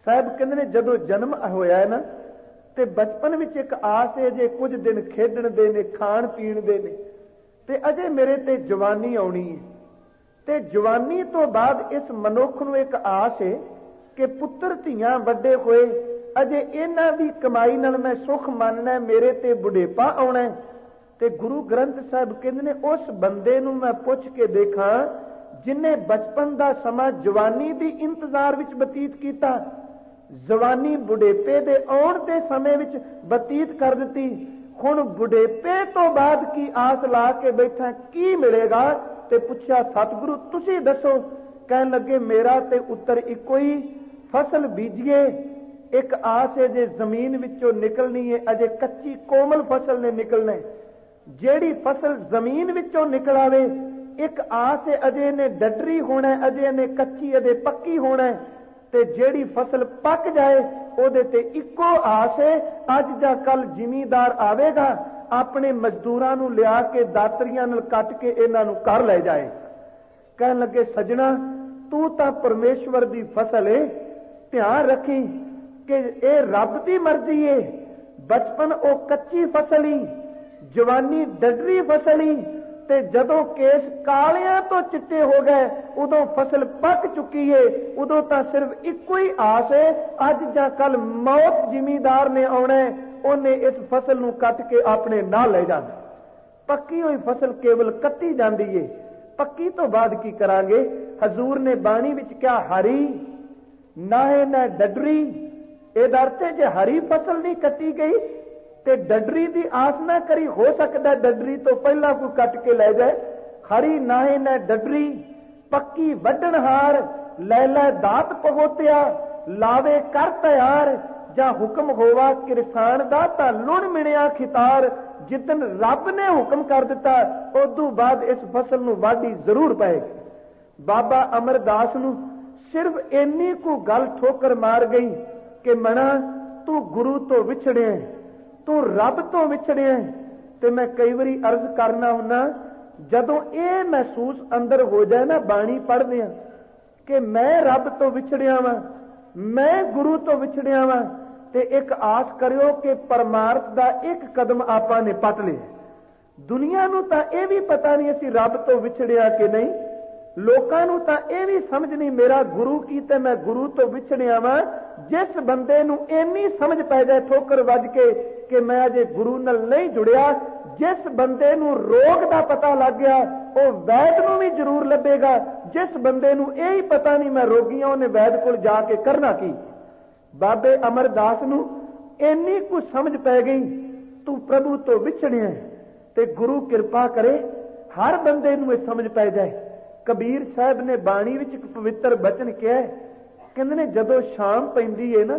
ਸਾਹਿਬ ਕਹਿੰਦੇ ਨੇ ਜਦੋਂ ਜਨਮ ਹੋਇਆ ਹੈ ਨਾ, ਤੇ ਬਚਪਨ ਵਿੱਚ ਇੱਕ ਆਸ ਹੈ ਜੇ ਕੁਝ ਦਿਨ ਖੇਡਣ ਦੇ ਨੇ, ਖਾਣ ਪੀਣ ਦੇ ਨੇ, ਤੇ ਅਜੇ ਮੇਰੇ ਤੇ ਜਵਾਨੀ ਆਉਣੀ ਹੈ। ਤੇ ਜਵਾਨੀ ਤੋਂ ਬਾਅਦ ਇਸ ਮਨੁੱਖ ਨੂੰ ਇੱਕ ਆਸ ਹੈ ਕਿ ਪੁੱਤਰ ਧੀਆਂ ਵੱਡੇ ਹੋਏ, ਅਜੇ ਇਹਨਾਂ ਦੀ ਕਮਾਈ ਨਾਲ ਮੈਂ ਸੁਖ ਮੰਨਣਾ, ਮੇਰੇ ਤੇ ਬੁਢੇਪਾ ਆਉਣਾ। ਤੇ ਗੁਰੂ ਗ੍ਰੰਥ ਸਾਹਿਬ ਕਹਿੰਦੇ ਨੇ ਉਸ ਬੰਦੇ ਨੂੰ ਮੈਂ ਪੁੱਛ ਕੇ ਦੇਖਾਂ ਜਿਨੇ ਬਚਪਨ ਦਾ ਸਮਾਂ ਜਵਾਨੀ ਦੀ ਇੰਤਜ਼ਾਰ ਵਿੱਚ ਬਤੀਤ ਕੀਤਾ, ਜਵਾਨੀ ਬੁਢੇਪੇ ਦੇ ਆਉਣ ਦੇ ਸਮੇਂ ਵਿੱਚ ਬਤੀਤ ਕਰ ਦਿੱਤੀ, ਹੁਣ ਬੁਢੇਪੇ ਤੋਂ ਬਾਅਦ ਕੀ ਆਸ ਲਾ ਕੇ ਬੈਠਾ, ਕੀ ਮਿਲੇਗਾ? ਤੇ ਪੁੱਛਿਆ ਸਤਿਗੁਰੂ ਤੁਸੀਂ ਦੱਸੋ। ਕਹਿਣ ਲੱਗੇ ਮੇਰਾ ਤੇ ਉੱਤਰ ਇੱਕੋ ਹੀ, ਫਸਲ ਬੀਜੀਏ, ਇੱਕ ਆਸ ਹੈ ਜੇ ਜ਼ਮੀਨ ਵਿੱਚੋਂ ਨਿਕਲਣੀ ਹੈ, ਅਜੇ ਕੱਚੀ ਕੋਮਲ ਫਸਲ ਨੇ ਨਿਕਲਣਾ। ਜਿਹੜੀ ਫਸਲ ਜ਼ਮੀਨ ਵਿੱਚੋਂ ਨਿਕਲ ਆਵੇ, ਇੱਕ ਆਸ ਹੈ ਅਜੇ ਇਹਨੇ ਡੱਡਰੀ ਹੋਣਾ, ਅਜੇ ਇਹਨੇ ਕੱਚੀ, ਅਜੇ ਪੱਕੀ ਹੋਣਾ। ਤੇ ਜਿਹੜੀ ਫਸਲ ਪੱਕ ਜਾਏ ਉਹਦੇ ਤੇ ਇੱਕੋ ਆਸ ਹੈ, ਅੱਜ ਜਾਂ ਕੱਲ ਜ਼ਿਮੀਂਦਾਰ ਆਵੇਗਾ, ਆਪਣੇ ਮਜ਼ਦੂਰਾਂ ਨੂੰ ਲਿਆ ਕੇ ਦਾਤਰੀਆਂ ਨਾਲ ਕੱਟ ਕੇ ਇਹਨਾਂ ਨੂੰ ਘਰ ਲੈ ਜਾਏ। ਕਹਿਣ ਲੱਗੇ ਸੱਜਣਾ ਤੂੰ ਤਾਂ ਪਰਮੇਸ਼ਵਰ ਦੀ ਫਸਲ ਏ, ਧਿਆਨ ਰੱਖੀ ਕਿ ਇਹ ਰੱਬ ਦੀ ਮਰਜ਼ੀ ਏ। ਬਚਪਨ ਉਹ ਕੱਚੀ ਫਸਲ ਹੀ, ਜਵਾਨੀ ਡੱਡਰੀ ਫਸਲ ਹੀ, ਤੇ ਜਦੋਂ ਕੇਸ ਕਾਲਿਆਂ ਤੋਂ ਚਿੱਟੇ ਹੋ ਗਏ ਉਦੋਂ ਫਸਲ ਪੱਕ ਚੁੱਕੀ ਏ। ਉਦੋਂ ਤਾਂ ਸਿਰਫ ਇੱਕੋ ਹੀ ਆਸ ਏ, ਅੱਜ ਜਾਂ ਕੱਲ ਮੌਤ ਜ਼ਿਮੀਂਦਾਰ ਨੇ ਆਉਣਾ, ਉਹਨੇ ਇਸ ਫਸਲ ਨੂੰ ਕੱਟ ਕੇ ਆਪਣੇ ਨਾਲ ਲੈ ਜਾਣਾ। ਪੱਕੀ ਹੋਈ ਫਸਲ ਕੇਵਲ ਕੱਟੀ ਜਾਂਦੀ ਏ, ਪੱਕੀ ਤੋਂ ਬਾਅਦ ਕੀ ਕਰਾਂਗੇ? ਹਜ਼ੂਰ ਨੇ ਬਾਣੀ ਵਿੱਚ ਕਿਹਾ ਹਰੀ ਨਾਹੇ ਨਾ ਡੱਡਰੀ। ਇਹਦਾ ਅਰਥ ਹੈ ਜੇ ਹਰੀ ਫਸਲ ਨਹੀਂ ਕੱਟੀ ਗਈ ਤੇ ਡੱਡਰੀ ਦੀ ਆਸ ਨਾ ਕਰੀ, ਹੋ ਸਕਦਾ ਡੱਡਰੀ ਤੋਂ ਪਹਿਲਾਂ ਕੋਈ ਕੱਟ ਕੇ ਲੈ ਜਾਏ। ਹਰੀ ਨਾਹੇ ਨਾ ਡੱਡਰੀ, ਪੱਕੀ ਵੱਢਣਹਾਰ, ਲੈ ਲੈ ਦਾਤ ਪਹੋਤਿਆ, ਲਾਵੇ ਕਰ ਤਿਆਰ, ਜਾਂ ਹੁਕਮ ਹੋਵਾ ਕਿਰਸਾਨ ਦਾ ਤਾਂ ਲੁਣ ਮਿਣਿਆ ਖਿਤਾਰ। ਜਿੱਦਨ ਰੱਬ ਨੇ ਹੁਕਮ ਕਰ ਦਿੱਤਾ ਉਦੋਂ ਬਾਅਦ ਇਸ ਫਸਲ ਨੂੰ ਵਾਢੀ ਜ਼ਰੂਰ ਪਏਗੀ। ਬਾਬਾ ਅਮਰਦਾਸ ਨੂੰ ਸਿਰਫ ਇੰਨੀ ਕੁ ਗੱਲ ਠੋਕਰ ਮਾਰ ਗਈ ਕਿ ਮਣਾ ਤੂੰ ਗੁਰੂ ਤੋਂ ਵਿਛੜਿਆ, ਤੂੰ ਰੱਬ ਤੋਂ ਵਿਛੜਿਆ। ਤੇ ਮੈਂ ਕਈ ਵਾਰੀ ਅਰਜ਼ ਕਰਨਾ ਹੁੰਨਾ, ਜਦੋਂ ਇਹ ਮਹਿਸੂਸ ਅੰਦਰ ਹੋ ਜਾਏ ਨਾ ਬਾਣੀ ਪੜ੍ਹਦੇ ਆ ਕਿ ਮੈਂ ਰੱਬ ਤੋਂ ਵਿਛੜਿਆ ਵਾਂ, ਮੈਂ ਗੁਰੂ ਤੋਂ ਵਿਛੜਿਆ ਵਾਂ, ਤੇ ਇੱਕ ਆਸ ਕਰਿਓ ਕਿ ਪਰਮਾਰਥ ਦਾ ਇੱਕ ਕਦਮ ਆਪਾਂ ਨੇ ਪੱਟ ਲਿਆ। ਦੁਨੀਆ ਨੂੰ ਤਾਂ ਇਹ ਵੀ ਪਤਾ ਨਹੀਂ ਅਸੀਂ ਰੱਬ ਤੋਂ ਵਿਛੜਿਆ ਕਿ ਨਹੀਂ, ਲੋਕਾਂ ਨੂੰ ਤਾਂ ਇਹ ਵੀ ਸਮਝ ਨਹੀਂ ਮੇਰਾ ਗੁਰੂ ਕੀ ਤੇ ਮੈਂ ਗੁਰੂ ਤੋਂ ਵਿਛੜਿਆ ਵਾਂ। ਜਿਸ ਬੰਦੇ ਨੂੰ ਇੰਨੀ ਸਮਝ ਪੈ ਜਾਏ ਠੋਕਰ ਵੱਜ ਕੇ ਕਿ ਮੈਂ ਅਜੇ ਗੁਰੂ ਨਾਲ ਨਹੀਂ ਜੁੜਿਆ, ਜਿਸ ਬੰਦੇ ਨੂੰ ਰੋਗ ਦਾ ਪਤਾ ਲੱਗ ਗਿਆ ਉਹ ਵੈਦ ਨੂੰ ਵੀ ਜ਼ਰੂਰ ਲੱਭੇਗਾ। ਜਿਸ ਬੰਦੇ ਨੂੰ ਇਹ ਹੀ ਪਤਾ ਨਹੀਂ ਮੈਂ ਰੋਗੀ ਹਾਂ, ਉਹਨੇ ਵੈਦ ਕੋਲ ਜਾ ਕੇ ਕਰਨਾ ਕੀ? ਬਾਬੇ ਅਮਰਦਾਸ ਨੂੰ ਇੰਨੀ ਕੁ ਸਮਝ ਪੈ ਗਈ ਤੂੰ ਪ੍ਰਭੂ ਤੋਂ ਵਿਛੜਿਆ, ਤੇ ਗੁਰੂ ਕਿਰਪਾ ਕਰੇ ਹਰ ਬੰਦੇ ਨੂੰ ਇਹ ਸਮਝ ਪੈ ਜਾਏ। ਕਬੀਰ ਸਾਹਿਬ ਨੇ ਬਾਣੀ ਵਿੱਚ ਇੱਕ ਪਵਿੱਤਰ ਬਚਨ ਕਿਹਾ, ਕਹਿੰਦੇ ਨੇ ਜਦੋਂ ਸ਼ਾਮ ਪੈਂਦੀ ਏ ਨਾ,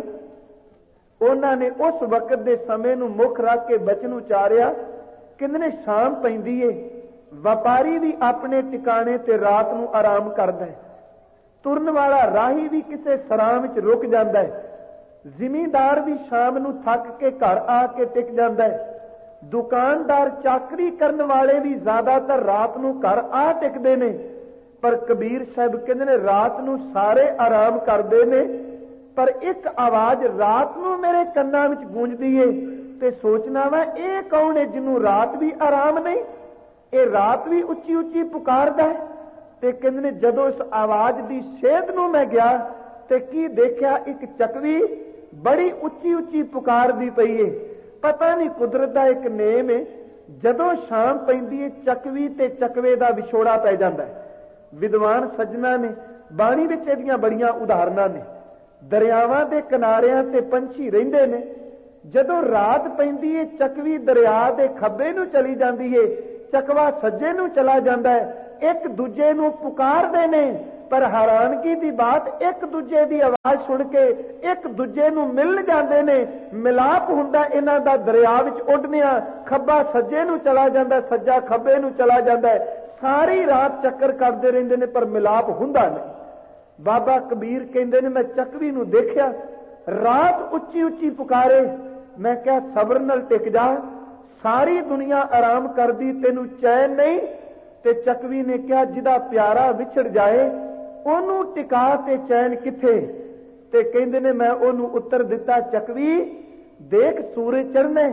ਉਹਨਾਂ ਨੇ ਉਸ ਵਕਤ ਦੇ ਸਮੇਂ ਨੂੰ ਮੁੱਖ ਰੱਖ ਕੇ ਬਚਨ ਉਚਾਰਿਆ। ਕਹਿੰਦੇ ਨੇ ਸ਼ਾਮ ਪੈਂਦੀ ਏ, ਵਪਾਰੀ ਵੀ ਆਪਣੇ ਟਿਕਾਣੇ ਤੇ ਰਾਤ ਨੂੰ ਆਰਾਮ ਕਰਦਾ ਹੈ, ਤੁਰਨ ਵਾਲਾ ਰਾਹੀ ਵੀ ਕਿਸੇ ਸਰਾਂ ਵਿੱਚ ਰੁਕ ਜਾਂਦਾ ਹੈ, ਜ਼ਿਮੀਂਦਾਰ ਵੀ ਸ਼ਾਮ ਨੂੰ ਥੱਕ ਕੇ ਘਰ ਆ ਕੇ ਟਿਕ ਜਾਂਦਾ ਹੈ, ਦੁਕਾਨਦਾਰ ਚਾਕਰੀ ਕਰਨ ਵਾਲੇ ਵੀ ਜ਼ਿਆਦਾਤਰ ਰਾਤ ਨੂੰ ਘਰ ਆ ਟਿਕਦੇ ਨੇ। ਪਰ ਕਬੀਰ ਸਾਹਿਬ ਕਹਿੰਦੇ ਨੇ ਰਾਤ ਨੂੰ ਸਾਰੇ ਆਰਾਮ ਕਰਦੇ ਨੇ, ਪਰ ਇੱਕ ਆਵਾਜ਼ ਰਾਤ ਨੂੰ ਮੇਰੇ ਕੰਨਾਂ ਵਿੱਚ ਗੂੰਜਦੀ ਏ ਤੇ ਸੋਚਣਾ ਵਾ ਇਹ ਕੌਣ ਹੈ ਜਿਹਨੂੰ ਰਾਤ ਵੀ ਆਰਾਮ ਨਹੀਂ, ਇਹ ਰਾਤ ਵੀ ਉੱਚੀ ਉੱਚੀ ਪੁਕਾਰਦਾ ਹੈ। ਤੇ ਕਹਿੰਦੇ ਨੇ ਜਦੋਂ ਇਸ ਆਵਾਜ਼ ਦੀ ਸੇਧ ਨੂੰ ਮੈਂ ਗਿਆ ਤੇ ਕੀ ਦੇਖਿਆ, ਇੱਕ ਚੱਕਵੀ ਬੜੀ ਉੱਚੀ ਉੱਚੀ ਪੁਕਾਰਦੀ ਪਈ ਏ। ਪਤਾ ਨਹੀਂ ਕੁਦਰਤ ਦਾ ਇੱਕ ਨੇਮ ਏ, ਜਦੋਂ ਸ਼ਾਮ ਪੈਂਦੀ ਏ ਚੱਕਵੀ ਤੇ ਚੱਕਵੇ ਦਾ ਵਿਛੋੜਾ ਪੈ ਜਾਂਦਾ ਹੈ। ਵਿਦਵਾਨ ਸੱਜਣਾ ਨੇ ਬਾਣੀ ਵਿੱਚ ਇਹਦੀਆਂ ਬੜੀਆਂ ਉਦਾਹਰਨਾਂ ਨੇ। ਦਰਿਆਵਾਂ ਦੇ ਕਿਨਾਰਿਆਂ ਤੇ ਪੰਛੀ ਰਹਿੰਦੇ ਨੇ, ਜਦੋਂ ਰਾਤ ਪੈਂਦੀ ਏ ਚੱਕਵੀ ਦਰਿਆ ਦੇ ਖੱਬੇ ਨੂੰ ਚਲੀ ਜਾਂਦੀ ਏ, ਚੱਕਵਾ ਸੱਜੇ ਨੂੰ ਚਲਾ ਜਾਂਦਾ ਹੈ, ਇੱਕ ਦੂਜੇ ਨੂੰ ਪੁਕਾਰਦੇ ਨੇ। ਪਰ ਹੈਰਾਨਗੀ ਦੀ ਬਾਤ, ਇੱਕ ਦੂਜੇ ਦੀ ਆਵਾਜ਼ ਸੁਣ ਕੇ ਇੱਕ ਦੂਜੇ ਨੂੰ ਮਿਲ ਜਾਂਦੇ ਨੇ, ਮਿਲਾਪ ਹੁੰਦਾ ਇਹਨਾਂ ਦਾ ਦਰਿਆ ਵਿੱਚ ਉੱਡਦਿਆਂ। ਖੱਬਾ ਸੱਜੇ ਨੂੰ ਚਲਾ ਜਾਂਦਾ, ਸੱਜਾ ਖੱਬੇ ਨੂੰ ਚਲਾ ਜਾਂਦਾ, ਸਾਰੀ ਰਾਤ ਚੱਕਰ ਕਰਦੇ ਰਹਿੰਦੇ ਨੇ ਪਰ ਮਿਲਾਪ ਹੁੰਦਾ ਨਹੀਂ। ਬਾਬਾ ਕਬੀਰ ਕਹਿੰਦੇ ਨੇ ਮੈਂ ਚੱਕਵੀ ਨੂੰ ਦੇਖਿਆ ਰਾਤ ਉੱਚੀ ਉੱਚੀ ਪੁਕਾਰੇ, ਮੈਂ ਕਿਹਾ ਸਬਰ ਨਾਲ ਟਿਕ ਜਾ, ਸਾਰੀ ਦੁਨੀਆ ਆਰਾਮ ਕਰਦੀ ਤੈਨੂੰ ਚੈਨ ਨਹੀਂ। ਤੇ ਚੱਕਵੀ ਨੇ ਕਿਹਾ ਜਿਹਦਾ ਪਿਆਰਾ ਵਿਛੜ ਜਾਏ ਉਹਨੂੰ ਟਿਕਾ ਤੇ ਚੈਨ ਕਿੱਥੇ। ਤੇ ਕਹਿੰਦੇ ਨੇ ਮੈਂ ਉਹਨੂੰ ਉੱਤਰ ਦਿੱਤਾ, ਚੱਕਵੀ ਦੇਖ ਸੂਰਜ ਚੜ੍ਹਨਾ,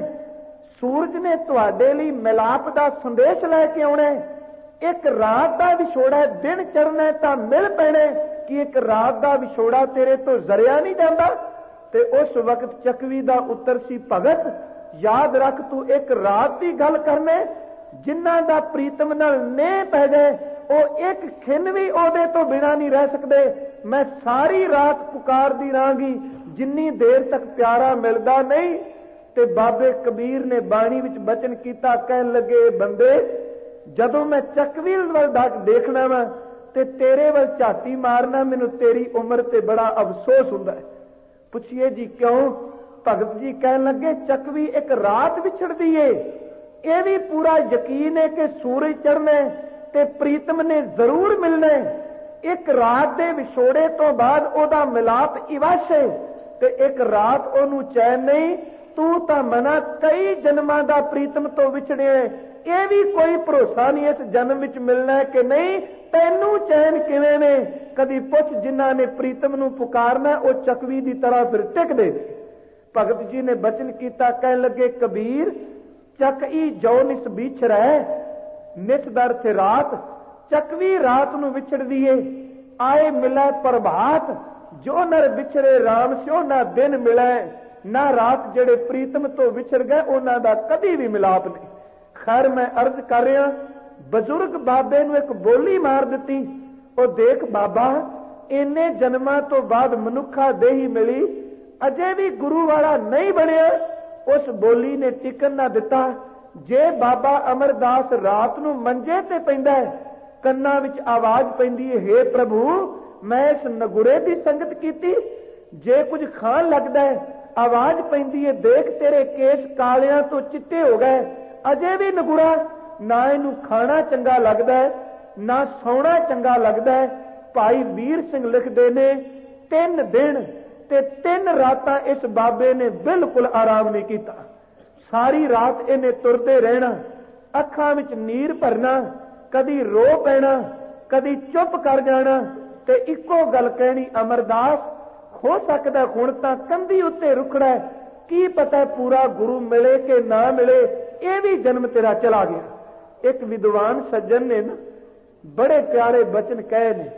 ਸੂਰਜ ਨੇ ਤੁਹਾਡੇ ਲਈ ਮਿਲਾਪ ਦਾ ਸੰਦੇਸ਼ ਲੈ ਕੇ ਆਉਣਾ। ਇੱਕ ਰਾਤ ਦਾ ਵਿਛੋੜਾ, ਦਿਨ ਚੜ੍ਹਨਾ ਤਾਂ ਮਿਲ ਪੈਣਾ ਕਿ ਇੱਕ ਰਾਤ ਦਾ ਵਿਛੋੜਾ ਤੇਰੇ ਤੋਂ ਜ਼ਰਿਆ ਨਹੀਂ ਜਾਂਦਾ। ਤੇ ਉਸ ਵਕਤ ਚੱਕਵੀ ਦਾ ਉੱਤਰ ਸੀ, ਭਗਤ ਯਾਦ ਰੱਖ ਤੂੰ ਇੱਕ ਰਾਤ ਦੀ ਗੱਲ ਕਰਨੇ, ਜਿਨ੍ਹਾਂ ਦਾ ਪ੍ਰੀਤਮ ਨਾਲ ਨੇਹ ਪੈ ਜਾਏ ਉਹ ਇੱਕ ਖਿੰਨ ਵੀ ਉਹਦੇ ਤੋਂ ਬਿਨਾਂ ਨਹੀਂ ਰਹਿ ਸਕਦੇ। ਮੈਂ ਸਾਰੀ ਰਾਤ ਪੁਕਾਰਦੀ ਰਹਾਂਗੀ ਜਿੰਨੀ ਦੇਰ ਤੱਕ ਪਿਆਰਾ ਮਿਲਦਾ ਨਹੀਂ। ਤੇ ਬਾਬੇ ਕਬੀਰ ਨੇ ਬਾਣੀ ਵਿੱਚ ਬਚਨ ਕੀਤਾ, ਕਹਿਣ ਲੱਗੇ ਬੰਦੇ ਜਦੋਂ ਮੈਂ ਚੱਕਵੀ ਵੱਲ ਦੇਖਣਾ ਵਾ ਤੇ ਤੇਰੇ ਵੱਲ ਝਾਤੀ ਮਾਰਨਾ, ਮੈਨੂੰ ਤੇਰੀ ਉਮਰ ਤੇ ਬੜਾ ਅਫਸੋਸ ਹੁੰਦਾ ਹੈ। ਪੁੱਛੀਏ ਜੀ ਕਿਉਂ? ਭਗਤ ਜੀ ਕਹਿਣ ਲੱਗੇ ਚੱਕਵੀ ਇੱਕ ਰਾਤ ਵਿਛੜਦੀ ਏ, ਇਹ ਵੀ ਪੂਰਾ ਯਕੀਨ ਹੈ ਕਿ ਸੂਰਜ ਚੜ੍ਹਨਾ ਤੇ ਪ੍ਰੀਤਮ ਨੇ ਜ਼ਰੂਰ ਮਿਲਣਾ। ਇੱਕ ਰਾਤ ਦੇ ਵਿਛੋੜੇ ਤੋਂ ਬਾਅਦ ਉਹਦਾ ਮਿਲਾਪ ਇਵਸ਼ ਹੈ ਤੇ ਇੱਕ ਰਾਤ ਉਹਨੂੰ ਚੈਨ ਨਹੀਂ। ਤੂੰ ਤਾਂ ਮਨਾ ਕਈ ਜਨਮਾਂ ਦਾ ਪ੍ਰੀਤਮ ਤੋਂ ਵਿਛੜਿਆ, ਇਹ ਵੀ ਕੋਈ ਭਰੋਸਾ ਨਹੀਂ ਇਸ ਜਨਮ ਵਿੱਚ ਮਿਲਣਾ ਕਿ ਨਹੀਂ। ਤੈਨੂੰ ਚੈਨ ਕਿਵੇਂ ਨੇ? ਕਦੀ ਪੁੱਛ ਜਿਨ੍ਹਾਂ ਨੇ ਪ੍ਰੀਤਮ ਨੂੰ ਪੁਕਾਰਨਾ ਉਹ ਚੱਕਵੀ ਦੀ ਤਰ੍ਹਾਂ ਫਿਰ ਟਿਕਦੇ। ਭਗਤ ਜੀ ਨੇ ਬਚਨ ਕੀਤਾ, ਕਹਿਣ ਲੱਗੇ ਕਬੀਰ ਚੱਕਈ ਜੋ ਨਿਸ ਵਿਛੜੈ, ਨਿਸ ਦਰ ਤੇ ਰਾਤ, ਚੱਕਵੀ ਰਾਤ ਨੂੰ ਵਿਛੜਦੀ ਏ। ਆਏ ਮਿਲੈ ਪ੍ਰਭਾਤ, ਜੋ ਨਰ ਵਿਛੜੇ ਰਾਮ ਸਿਓ ਨਾ ਦਿਨ ਮਿਲੈ, ਨਾ ਰਾਤ ਜਿਹੜੇ ਪ੍ਰੀਤਮ ਤੋਂ ਵਿਛੜ ਗਏ ਉਹਨਾਂ ਦਾ ਕਦੀ ਵੀ ਮਿਲਾਪ ਨਹੀਂ। ਖੈਰ ਮੈਂ ਅਰਜ਼ ਕਰ ਰਿਹਾ, ਬਜ਼ੁਰਗ ਬਾਬੇ ਨੂੰ ਇੱਕ ਬੋਲੀ ਮਾਰ ਦਿੱਤੀ, ਉਹ ਦੇਖ ਬਾਬਾ ਇੰਨੇ ਜਨਮਾਂ ਤੋਂ ਬਾਅਦ ਮਨੁੱਖਾ ਦੇਹੀ ਮਿਲੀ, ਅਜੇ ਵੀ ਗੁਰੂ ਵਾਲਾ ਨਹੀਂ ਬਣਿਆ। ਉਸ ਬੋਲੀ ਨੇ ਟਿਕਣ ਨਾ ਦਿੱਤਾ। ਜੇ ਬਾਬਾ ਅਮਰਦਾਸ ਰਾਤ ਨੂੰ ਮੰਜੇ ਤੇ ਪੈਂਦਾ ਹੈ, ਕੰਨਾਂ ਵਿੱਚ ਆਵਾਜ਼ ਪੈਂਦੀ ਹੈ, ਹੇ ਪ੍ਰਭੂ ਮੈਂ ਇਸ ਨਗੁਰੇ ਦੀ ਸੰਗਤ ਕੀਤੀ। ਜੇ ਕੁਝ ਖਾਣ ਲੱਗਦਾ ਹੈ, ਆਵਾਜ਼ ਪੈਂਦੀ ਹੈ, ਦੇਖ ਤੇਰੇ ਕੇਸ ਕਾਲਿਆਂ ਤੋਂ ਚਿੱਟੇ ਹੋ ਗਏ। ਅਜੇ ਵੀ ਨਗੁਰਾ, ਨਾ ਇਹਨੂੰ ਖਾਣਾ ਚੰਗਾ ਲੱਗਦਾ ਹੈ, ਨਾ ਸੌਣਾ ਚੰਗਾ ਲੱਗਦਾ ਹੈ। ਭਾਈ ਵੀਰ ਸਿੰਘ ਲਿਖਦੇ ਨੇ 3 ਦਿਨ ਤੇ 3 ਰਾਤਾਂ ਇਸ ਬਾਬੇ ਨੇ ਬਿਲਕੁਲ ਆਰਾਮ ਨਹੀਂ ਕੀਤਾ। ਸਾਰੀ ਰਾਤ ਇਹਨੇ ਤੁਰਦੇ ਰਹਿਣਾ, ਅੱਖਾਂ ਵਿੱਚ ਨੀਰ ਭਰਨਾ, ਕਦੀ ਰੋ ਪੈਣਾ, ਕਦੀ ਚੁੱਪ ਕਰ ਜਾਣਾ ਤੇ ਇੱਕੋ ਗੱਲ ਕਹਿਣੀ, ਅਮਰਦਾਸ ਹੋ ਸਕਦਾ ਹੁਣ ਤਾਂ ਕੰਧੀ ਉੱਤੇ ਰੁਕੜਾ, ਕੀ ਪਤਾ ਪੂਰਾ ਗੁਰੂ ਮਿਲੇ ਕਿ ਨਾ ਮਿਲੇ, ਇਹ ਵੀ ਜਨਮ ਤੇਰਾ ਚਲਾ ਗਿਆ। ਇੱਕ ਵਿਦਵਾਨ ਸੱਜਣ ਨੇ ਨਾ ਬੜੇ ਪਿਆਰੇ ਬਚਨ ਕਹੇ ਨੇ।